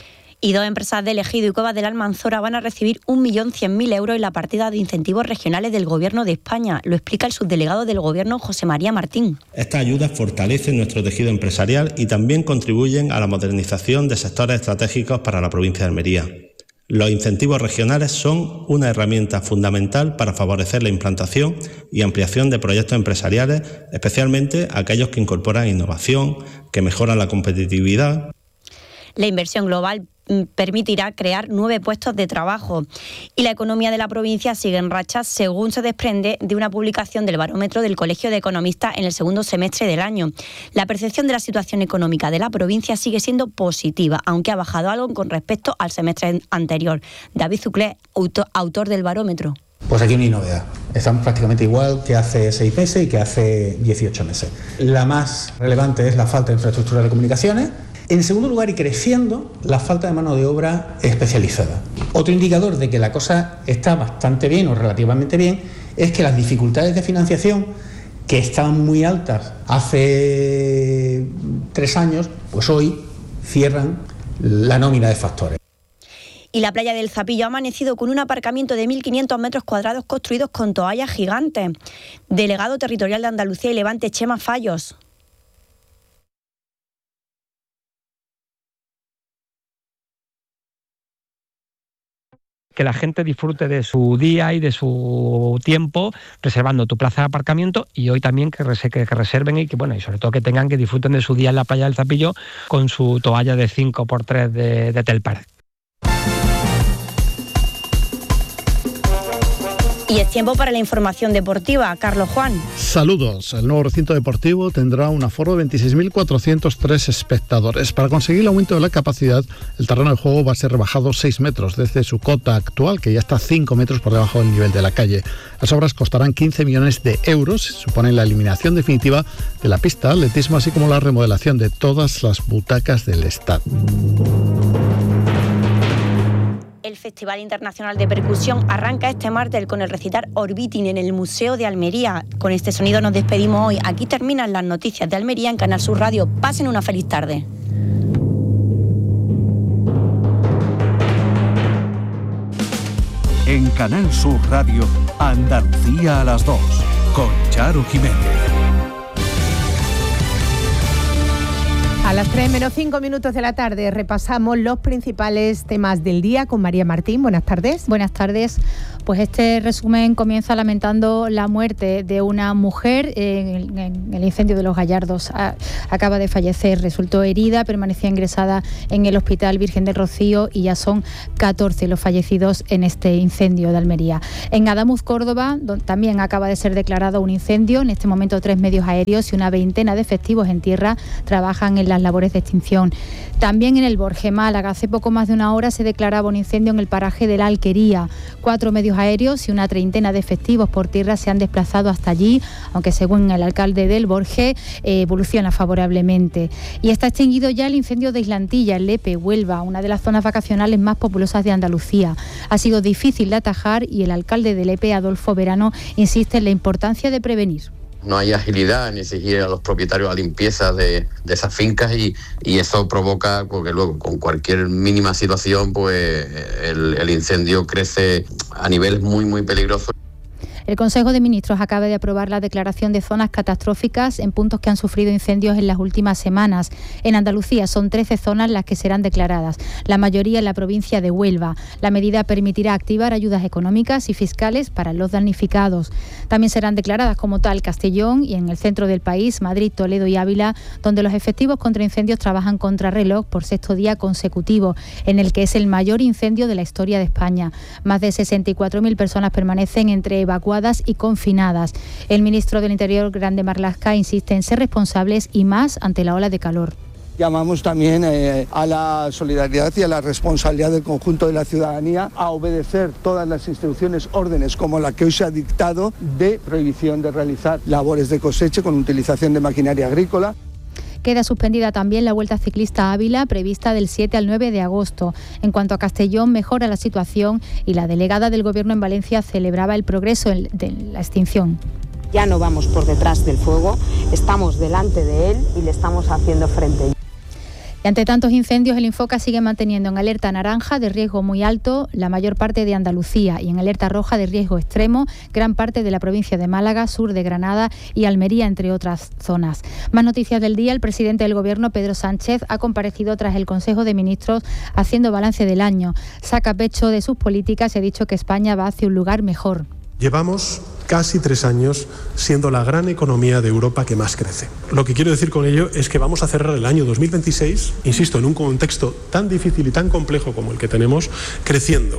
Y dos empresas de Ejido y Cuevas del Almanzora van a recibir un millón cien mil euros en la partida de incentivos regionales del Gobierno de España. Lo explica el subdelegado del Gobierno, José María Martín. Estas ayudas fortalecen nuestro tejido empresarial y también contribuyen a la modernización de sectores estratégicos para la provincia de Almería. Los incentivos regionales son una herramienta fundamental para favorecer la implantación y ampliación de proyectos empresariales, especialmente aquellos que incorporan innovación, que mejoran la competitividad. La inversión global permitirá crear nueve puestos de trabajo. Y la economía de la provincia sigue en racha, según se desprende de una publicación del barómetro del Colegio de Economistas en el segundo semestre del año. La percepción de la situación económica de la provincia sigue siendo positiva, aunque ha bajado algo con respecto al semestre anterior. David Zuclé, autor del barómetro. Pues aquí no hay novedad. Estamos prácticamente igual que hace seis meses y que hace dieciocho meses. La más relevante es la falta de infraestructura de comunicaciones. En segundo lugar, y creciendo, la falta de mano de obra especializada. Otro indicador de que la cosa está bastante bien o relativamente bien es que las dificultades de financiación, que estaban muy altas hace tres años, pues hoy cierran la nómina de factores. Y la playa del Zapillo ha amanecido con un aparcamiento de mil quinientos metros cuadrados construidos con toallas gigantes. Delegado territorial de Andalucía y Levante, Chema Fallos. Que la gente disfrute de su día y de su tiempo reservando tu plaza de aparcamiento, y hoy también que, res- que reserven y que bueno y sobre todo que tengan que disfruten de su día en la playa del Zapillo con su toalla de cinco por tres de, de Telpar. Y es tiempo para la información deportiva. Carlos Juan. Saludos. El nuevo recinto deportivo tendrá un aforo de veintiséis mil cuatrocientos tres espectadores. Para conseguir el aumento de la capacidad, el terreno de juego va a ser rebajado seis metros desde su cota actual, que ya está cinco metros por debajo del nivel de la calle. Las obras costarán quince millones de euros, suponen la eliminación definitiva de la pista de atletismo, así como la remodelación de todas las butacas del estadio. El Festival Internacional de Percusión arranca este martes con el recital Orbiting en el Museo de Almería. Con este sonido nos despedimos hoy. Aquí terminan las noticias de Almería en Canal Sur Radio. Pasen una feliz tarde. En Canal Sur Radio, Andalucía a las dos, con Charo Jiménez. A las tres menos cinco minutos de la tarde repasamos los principales temas del día con María Martín. Buenas tardes. Buenas tardes. Pues este resumen comienza lamentando la muerte de una mujer en, en el incendio de Los Gallardos. A, acaba de fallecer, resultó herida, permanecía ingresada en el Hospital Virgen del Rocío y ya son catorce los fallecidos en este incendio de Almería. En Adamuz, Córdoba, donde también acaba de ser declarado un incendio. En este momento tres medios aéreos y una veintena de efectivos en tierra trabajan en las labores de extinción. También en el Borje, Málaga, hace poco más de una hora se declaraba un incendio en el paraje de la Alquería. Cuatro medios aéreos y una treintena de efectivos por tierra se han desplazado hasta allí, aunque según el alcalde del Borje eh, evoluciona favorablemente. Y está extinguido ya el incendio de Islantilla, en Lepe, Huelva, una de las zonas vacacionales más populosas de Andalucía. Ha sido difícil de atajar y el alcalde de Lepe, Adolfo Verano, insiste en la importancia de prevenir. No hay agilidad ni exigir a los propietarios la limpieza de, de esas fincas y, y eso provoca, porque luego con cualquier mínima situación pues el, el incendio crece a niveles muy muy peligrosos. El Consejo de Ministros acaba de aprobar la declaración de zonas catastróficas en puntos que han sufrido incendios en las últimas semanas. En Andalucía son trece zonas las que serán declaradas, la mayoría en la provincia de Huelva. La medida permitirá activar ayudas económicas y fiscales para los damnificados. También serán declaradas como tal Castellón y en el centro del país, Madrid, Toledo y Ávila, donde los efectivos contra incendios trabajan contra reloj por sexto día consecutivo, en el que es el mayor incendio de la historia de España. Más de sesenta y cuatro mil personas permanecen entre evacuadas y confinadas. El ministro del Interior, Grande Marlaska, insiste en ser responsables y más ante la ola de calor. Llamamos también eh, a la solidaridad y a la responsabilidad del conjunto de la ciudadanía a obedecer todas las instrucciones, órdenes como la que hoy se ha dictado de prohibición de realizar labores de cosecha con utilización de maquinaria agrícola. Queda suspendida también la Vuelta Ciclista Ávila, prevista del siete al nueve de agosto. En cuanto a Castellón, mejora la situación y la delegada del Gobierno en Valencia celebraba el progreso de la extinción. Ya no vamos por detrás del fuego, estamos delante de él y le estamos haciendo frente. Y ante tantos incendios, el Infoca sigue manteniendo en alerta naranja de riesgo muy alto la mayor parte de Andalucía y en alerta roja de riesgo extremo gran parte de la provincia de Málaga, sur de Granada y Almería, entre otras zonas. Más noticias del día. El presidente del Gobierno, Pedro Sánchez, ha comparecido tras el Consejo de Ministros haciendo balance del año. Saca pecho de sus políticas y ha dicho que España va hacia un lugar mejor. Llevamos casi tres años siendo la gran economía de Europa que más crece. Lo que quiero decir con ello es que vamos a cerrar el año dos mil veintiséis, insisto, en un contexto tan difícil y tan complejo como el que tenemos, creciendo.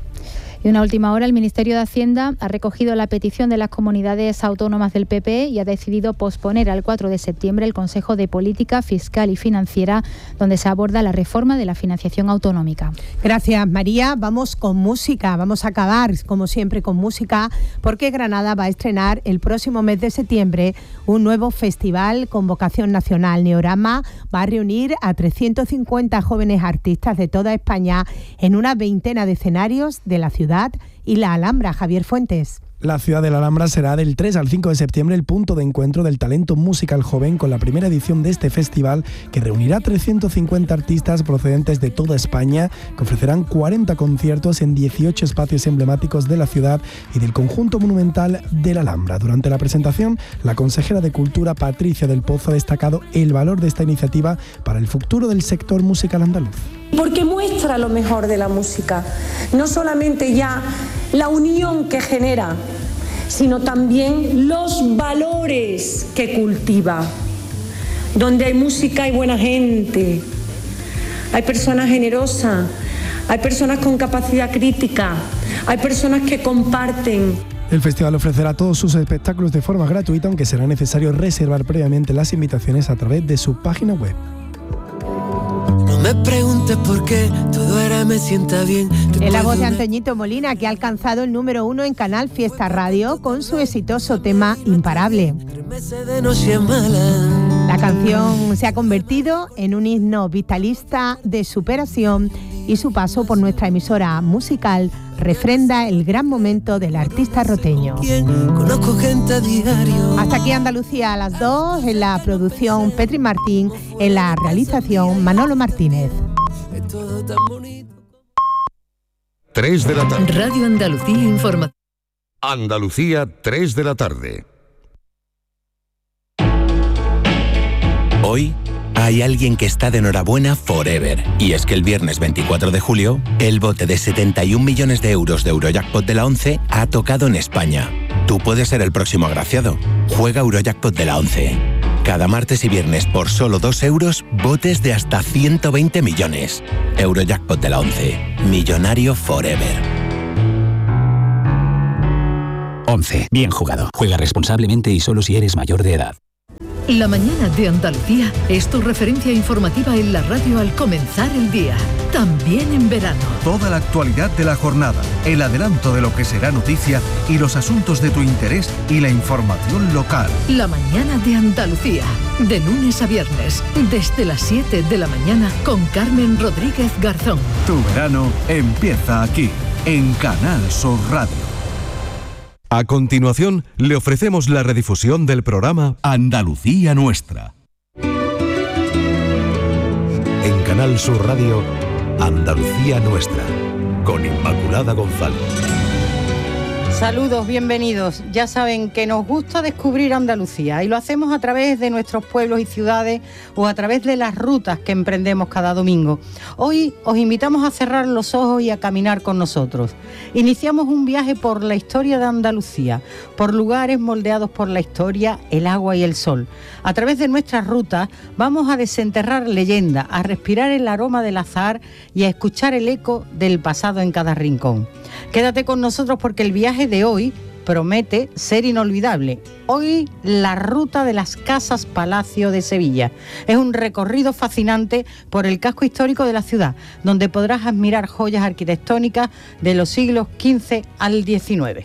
Y una última hora, el Ministerio de Hacienda ha recogido la petición de las comunidades autónomas del P P y ha decidido posponer al cuatro de septiembre el Consejo de Política Fiscal y Financiera, donde se aborda la reforma de la financiación autonómica. Gracias, María. Vamos con música. Vamos a acabar, como siempre, con música, porque Granada va a estrenar el próximo mes de septiembre un nuevo festival con vocación nacional. Neorama va a reunir a trescientos cincuenta jóvenes artistas de toda España en una veintena de escenarios de la ciudad y la Alhambra. Javier Fuentes. La ciudad de la Alhambra será del tres al cinco de septiembre el punto de encuentro del talento musical joven, con la primera edición de este festival que reunirá a trescientos cincuenta artistas procedentes de toda España, que ofrecerán cuarenta conciertos en dieciocho espacios emblemáticos de la ciudad y del conjunto monumental de la Alhambra. Durante la presentación, la consejera de Cultura, Patricia del Pozo, ha destacado el valor de esta iniciativa para el futuro del sector musical andaluz. Porque muestra lo mejor de la música, no solamente ya la unión que genera, sino también los valores que cultiva. Donde hay música hay buena gente, hay personas generosas, hay personas con capacidad crítica, hay personas que comparten. El festival ofrecerá todos sus espectáculos de forma gratuita, aunque será necesario reservar previamente las invitaciones a través de su página web. No me preguntes por qué, todo ahora me sienta bien. Es la voz de Antoñito Molina, que ha alcanzado el número uno en Canal Fiesta Radio con su exitoso tema Imparable. La canción se ha convertido en un himno vitalista de superación y su paso por nuestra emisora musical refrenda el gran momento del artista roteño. Conozco gente a diario. Hasta aquí Andalucía a las dos, en la producción Petri Martín, en la realización Manolo Martínez. Es todo tan bonito. tres de la tarde. Radio Andalucía Informa. Andalucía, tres de la tarde. Hoy hay alguien que está de enhorabuena forever. Y es que el viernes veinticuatro de julio, el bote de setenta y un millones de euros de Eurojackpot de la ONCE ha tocado en España. Tú puedes ser el próximo agraciado. Juega Eurojackpot de la ONCE. Cada martes y viernes por solo dos euros, botes de hasta ciento veinte millones. Eurojackpot de la ONCE. Millonario forever. ONCE. Bien jugado. Juega responsablemente y solo si eres mayor de edad. La mañana de Andalucía es tu referencia informativa en la radio al comenzar el día, también en verano. Toda la actualidad de la jornada, el adelanto de lo que será noticia y los asuntos de tu interés y la información local. La mañana de Andalucía, de lunes a viernes, desde las siete de la mañana con Carmen Rodríguez Garzón. Tu verano empieza aquí, en Canal Sur Radio. A continuación, le ofrecemos la redifusión del programa Andalucía Nuestra. En Canal Sur Radio, Andalucía Nuestra, con Inmaculada González. Saludos, bienvenidos. Ya saben que nos gusta descubrir Andalucía y lo hacemos a través de nuestros pueblos y ciudades o a través de las rutas que emprendemos cada domingo. Hoy os invitamos a cerrar los ojos y a caminar con nosotros. Iniciamos un viaje por la historia de Andalucía, por lugares moldeados por la historia, el agua y el sol. A través de nuestras rutas vamos a desenterrar leyendas, a respirar el aroma del azahar y a escuchar el eco del pasado en cada rincón. Quédate con nosotros porque el viaje de hoy promete ser inolvidable. Hoy la ruta de las Casas Palacio de Sevilla. Es un recorrido fascinante por el casco histórico de la ciudad, donde podrás admirar joyas arquitectónicas de los siglos quince al diecinueve.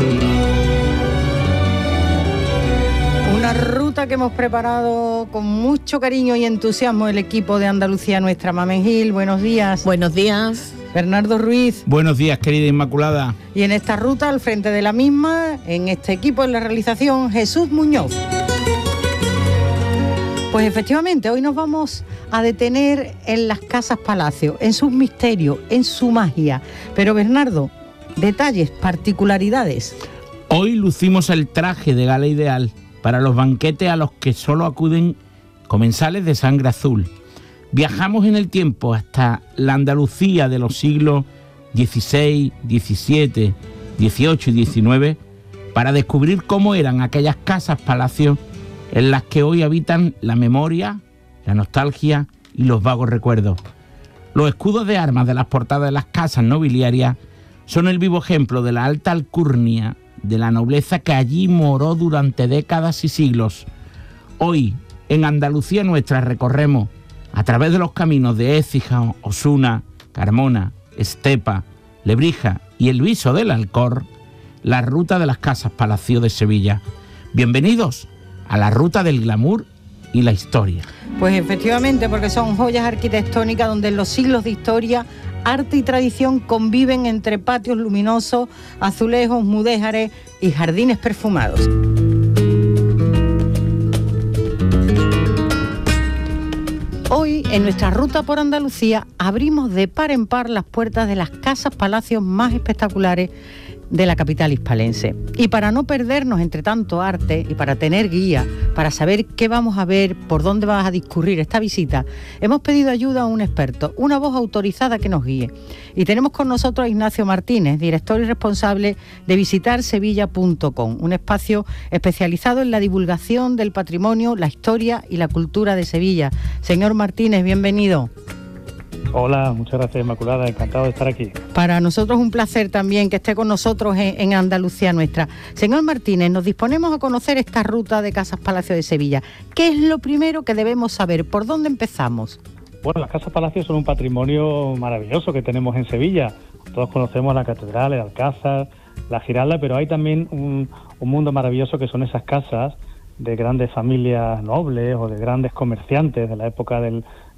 Una ruta que hemos preparado con mucho cariño y entusiasmo el equipo de Andalucía Nuestra. Mamen Gil, buenos días. Buenos días. Bernardo Ruiz. Buenos días, querida Inmaculada. Y en esta ruta, al frente de la misma, en este equipo, en la realización, Jesús Muñoz. Pues efectivamente, hoy nos vamos a detener en las Casas Palacio, en sus misterios, en su magia. Pero Bernardo, detalles, particularidades. Hoy lucimos el traje de gala ideal para los banquetes a los que solo acuden comensales de sangre azul. Viajamos en el tiempo hasta la Andalucía de los siglos dieciséis, diecisiete, dieciocho y diecinueve para descubrir cómo eran aquellas casas palacios en las que hoy habitan la memoria, la nostalgia y los vagos recuerdos. Los escudos de armas de las portadas de las casas nobiliarias son el vivo ejemplo de la alta alcurnia de la nobleza que allí moró durante décadas y siglos. Hoy, en Andalucía Nuestra, recorremos a través de los caminos de Écija, Osuna, Carmona, Estepa, Lebrija y el Viso del Alcor, la ruta de las Casas Palacio de Sevilla. Bienvenidos a la ruta del glamour y la historia. Pues efectivamente, porque son joyas arquitectónicas donde en los siglos de historia, arte y tradición conviven entre patios luminosos, azulejos, mudéjares y jardines perfumados. Hoy, en nuestra ruta por Andalucía, abrimos de par en par las puertas de las casas palacios más espectaculares de la capital hispalense. Y para no perdernos entre tanto arte y para tener guía, para saber qué vamos a ver, por dónde va a discurrir esta visita, hemos pedido ayuda a un experto, una voz autorizada que nos guíe. Y tenemos con nosotros a Ignacio Martínez, director y responsable de visitar sevilla punto com, un espacio especializado en la divulgación del patrimonio, la historia y la cultura de Sevilla. Señor Martínez, bienvenido. Hola, muchas gracias, Inmaculada, encantado de estar aquí. Para nosotros un placer también que esté con nosotros en, en Andalucía Nuestra. Señor Martínez, nos disponemos a conocer esta ruta de Casas Palacio de Sevilla. ¿Qué es lo primero que debemos saber? ¿Por dónde empezamos? Bueno, las Casas Palacio son un patrimonio maravilloso que tenemos en Sevilla. Todos conocemos la Catedral, el Alcázar, la Giralda, pero hay también un, un mundo maravilloso que son esas casas de grandes familias nobles o de grandes comerciantes de la época del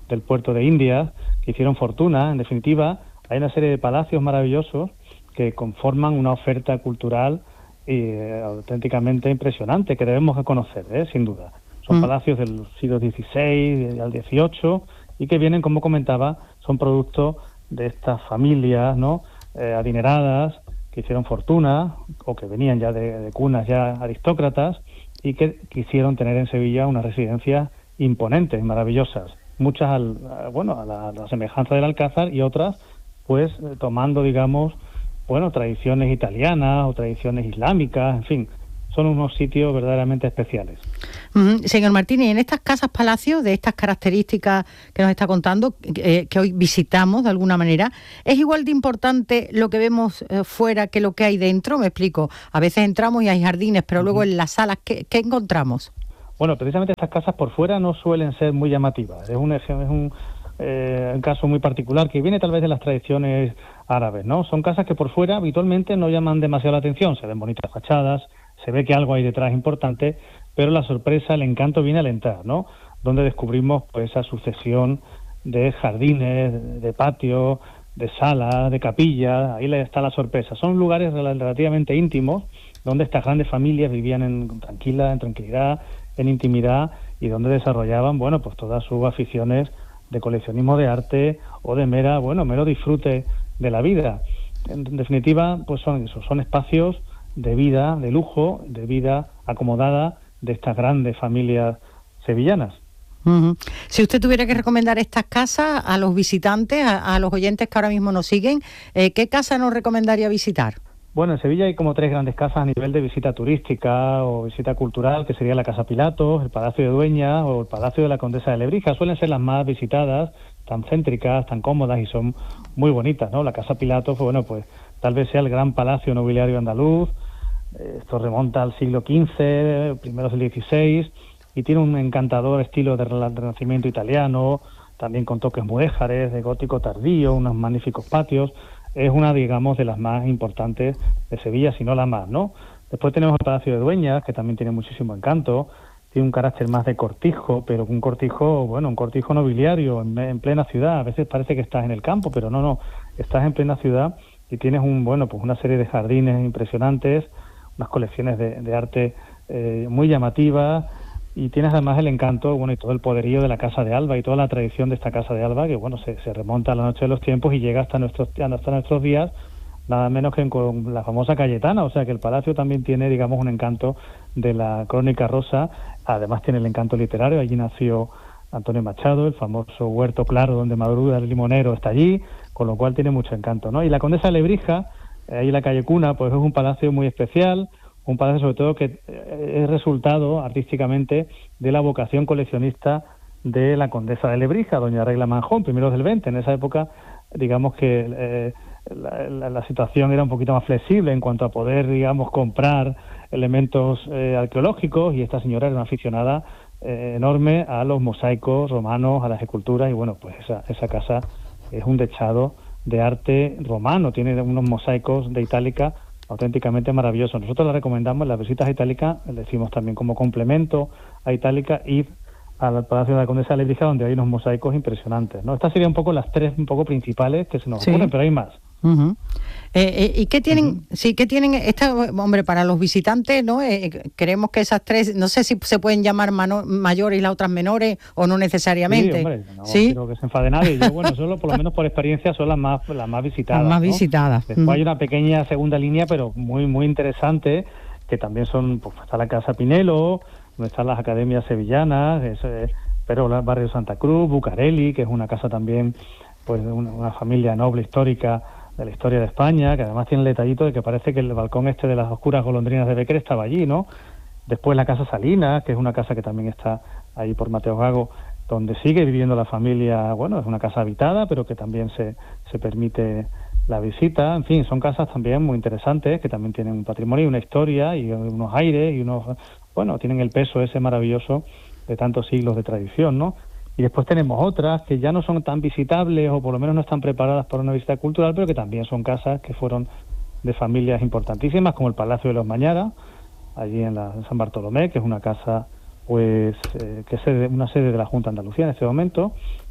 del puerto de Indias, que hicieron fortuna. En definitiva, hay una serie de palacios maravillosos que conforman una oferta cultural eh, auténticamente impresionante, que debemos conocer, ¿eh? Sin duda. Son mm. palacios del siglo dieciséis al dieciocho y que vienen, como comentaba, son producto de estas familias, ¿no? Eh, adineradas, que hicieron fortuna o que venían ya de, de cunas ya aristócratas y que quisieron tener en Sevilla unas residencias imponentes, maravillosas. Muchas, al, bueno, a la, a la semejanza del Alcázar y otras, pues, eh, tomando, digamos, bueno, tradiciones italianas o tradiciones islámicas, en fin, son unos sitios verdaderamente especiales. Uh-huh. Señor Martínez, en estas casas palacios, de estas características que nos está contando, eh, que hoy visitamos de alguna manera, ¿es igual de importante lo que vemos eh, fuera que lo que hay dentro? Me explico, a veces entramos y hay jardines, pero uh-huh. luego en las salas, ¿qué, qué encontramos? Bueno, precisamente estas casas por fuera no suelen ser muy llamativas, es un, es un eh, un caso muy particular que viene tal vez de las tradiciones árabes, ¿no? Son casas que por fuera habitualmente no llaman demasiado la atención, se ven bonitas fachadas, se ve que algo hay detrás importante, pero la sorpresa, el encanto viene al entrar, ¿no? Donde descubrimos pues esa sucesión de jardines, de patios, de salas, de capillas, ahí está la sorpresa. Son lugares relativamente íntimos, donde estas grandes familias vivían en tranquila, en tranquilidad, en intimidad, y donde desarrollaban, bueno, pues todas sus aficiones de coleccionismo de arte o de mera, bueno, mero disfrute de la vida. En definitiva, pues son eso, son espacios de vida, de lujo, de vida acomodada de estas grandes familias sevillanas. Uh-huh. Si usted tuviera que recomendar estas casas a los visitantes, a, a los oyentes que ahora mismo nos siguen, eh, ¿qué casa nos recomendaría visitar? Bueno, en Sevilla hay como tres grandes casas a nivel de visita turística o visita cultural, que sería la Casa Pilatos, el Palacio de Dueñas o el Palacio de la Condesa de Lebrija. Suelen ser las más visitadas, tan céntricas, tan cómodas y son muy bonitas, ¿no? La Casa Pilatos, bueno, pues tal vez sea el gran palacio nobiliario andaluz. Esto remonta al siglo quince, primeros del dieciséis, y tiene un encantador estilo de renacimiento italiano, también con toques mudéjares, de gótico tardío, unos magníficos patios. Es una, digamos, de las más importantes de Sevilla, si no la más, ¿no? Después tenemos el Palacio de Dueñas, que también tiene muchísimo encanto, tiene un carácter más de cortijo, pero un cortijo, bueno, un cortijo nobiliario en, en plena ciudad. A veces parece que estás en el campo, pero no, no, estás en plena ciudad y tienes un, bueno, pues una serie de jardines impresionantes, unas colecciones de, de arte eh, muy llamativas, y tienes además el encanto, bueno, y todo el poderío de la Casa de Alba y toda la tradición de esta Casa de Alba, que bueno, se, se remonta a la noche de los tiempos y llega hasta nuestros hasta nuestros días, nada menos que con la famosa Cayetana. O sea que el palacio también tiene, digamos, un encanto de la Crónica Rosa, además tiene el encanto literario. Allí nació Antonio Machado, el famoso Huerto Claro donde madruga el limonero está allí, con lo cual tiene mucho encanto, ¿no? Y la Condesa de Lebrija, ahí la calle Cuna, pues es un palacio muy especial, un palacio sobre todo que es resultado artísticamente de la vocación coleccionista de la condesa de Lebrija, doña Regla Manjón, primeros del veinte. En esa época, digamos que eh, la, la, la situación era un poquito más flexible en cuanto a poder, digamos, comprar elementos eh, arqueológicos, y esta señora era una aficionada eh, enorme a los mosaicos romanos, a las esculturas, y bueno, pues esa, esa casa es un dechado de arte romano, tiene unos mosaicos de Itálica auténticamente maravilloso. Nosotros la recomendamos en las visitas a Itálica, le decimos también como complemento a Itálica, ir al Palacio de la Condesa de Lebrija, donde hay unos mosaicos impresionantes, ¿no? Estas serían un poco las tres un poco principales que se nos sí. ocurren, pero hay más. Uh-huh. Eh, eh, ¿Y qué tienen? Uh-huh. Sí, ¿qué tienen? Esta, hombre, para los visitantes, ¿no? Eh, queremos que esas tres, no sé si se pueden llamar mano, mayores y las otras menores, o no necesariamente. Sí, hombre, no ¿Sí? quiero que se enfade nadie. Yo, bueno, solo por lo menos por experiencia son las más las más visitadas. Las más ¿no? visitadas. Después uh-huh. hay una pequeña segunda línea, pero muy muy interesante, que también son, pues está la Casa Pinelo, donde están las academias sevillanas, es, eh, pero el barrio Santa Cruz, Bucareli, que es una casa también, pues de una, una familia noble histórica de la historia de España, que además tiene el detallito de que parece que el balcón este de las oscuras golondrinas de Becker estaba allí, ¿no? Después la Casa Salinas, que es una casa que también está ahí por Mateo Gago, donde sigue viviendo la familia. Bueno, es una casa habitada, pero que también se, se permite la visita. En fin, son casas también muy interesantes, que también tienen un patrimonio y una historia y unos aires y unos, bueno, tienen el peso ese maravilloso de tantos siglos de tradición, ¿no? Y después tenemos otras que ya no son tan visitables, o por lo menos no están preparadas para una visita cultural, pero que también son casas que fueron de familias importantísimas, como el Palacio de los Mañara, allí en, la, en San Bartolomé, que es una casa, pues, eh, que es sede, una sede de la Junta de Andalucía en este momento.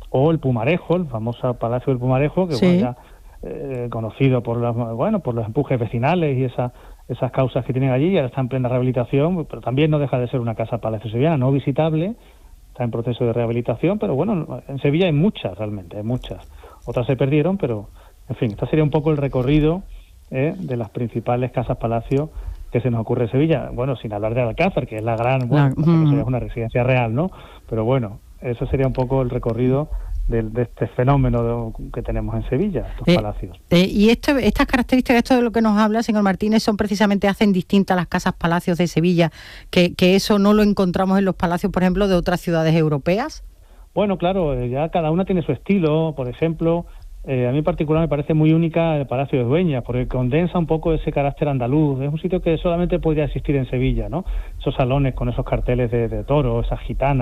o el Pumarejo, el famoso Palacio del Pumarejo, que Sí. bueno, ya eh, conocido por los, bueno, por los empujes vecinales y esa, esas causas que tienen allí, y ahora está en plena rehabilitación, pero también no deja de ser una casa palacio sevillana, no visitable, está en proceso de rehabilitación, pero bueno, en Sevilla hay muchas realmente, hay muchas. Otras se perdieron, pero en fin, este sería un poco el recorrido eh, de las principales casas palacio que se nos ocurre en Sevilla. Bueno, sin hablar de Alcázar, que es la gran, bueno, La- no sé que eso ya mm. es una residencia real, ¿no? Pero bueno, eso sería un poco el recorrido de, de este fenómeno de- que tenemos en Sevilla, estos Eh, palacios. Eh, y esto, estas características, esto de lo que nos habla, señor Martínez, son precisamente, hacen distintas las casas palacios de Sevilla, que, que eso no lo encontramos en los palacios, por ejemplo, de otras ciudades europeas. Bueno, claro, eh, ya cada una tiene su estilo. Por ejemplo, eh, a mí en particular me parece muy única el Palacio de Dueñas, porque condensa un poco ese carácter andaluz. Es un sitio que solamente podría existir en Sevilla, ¿no? Esos salones con esos carteles de, de toro, esas gitanas.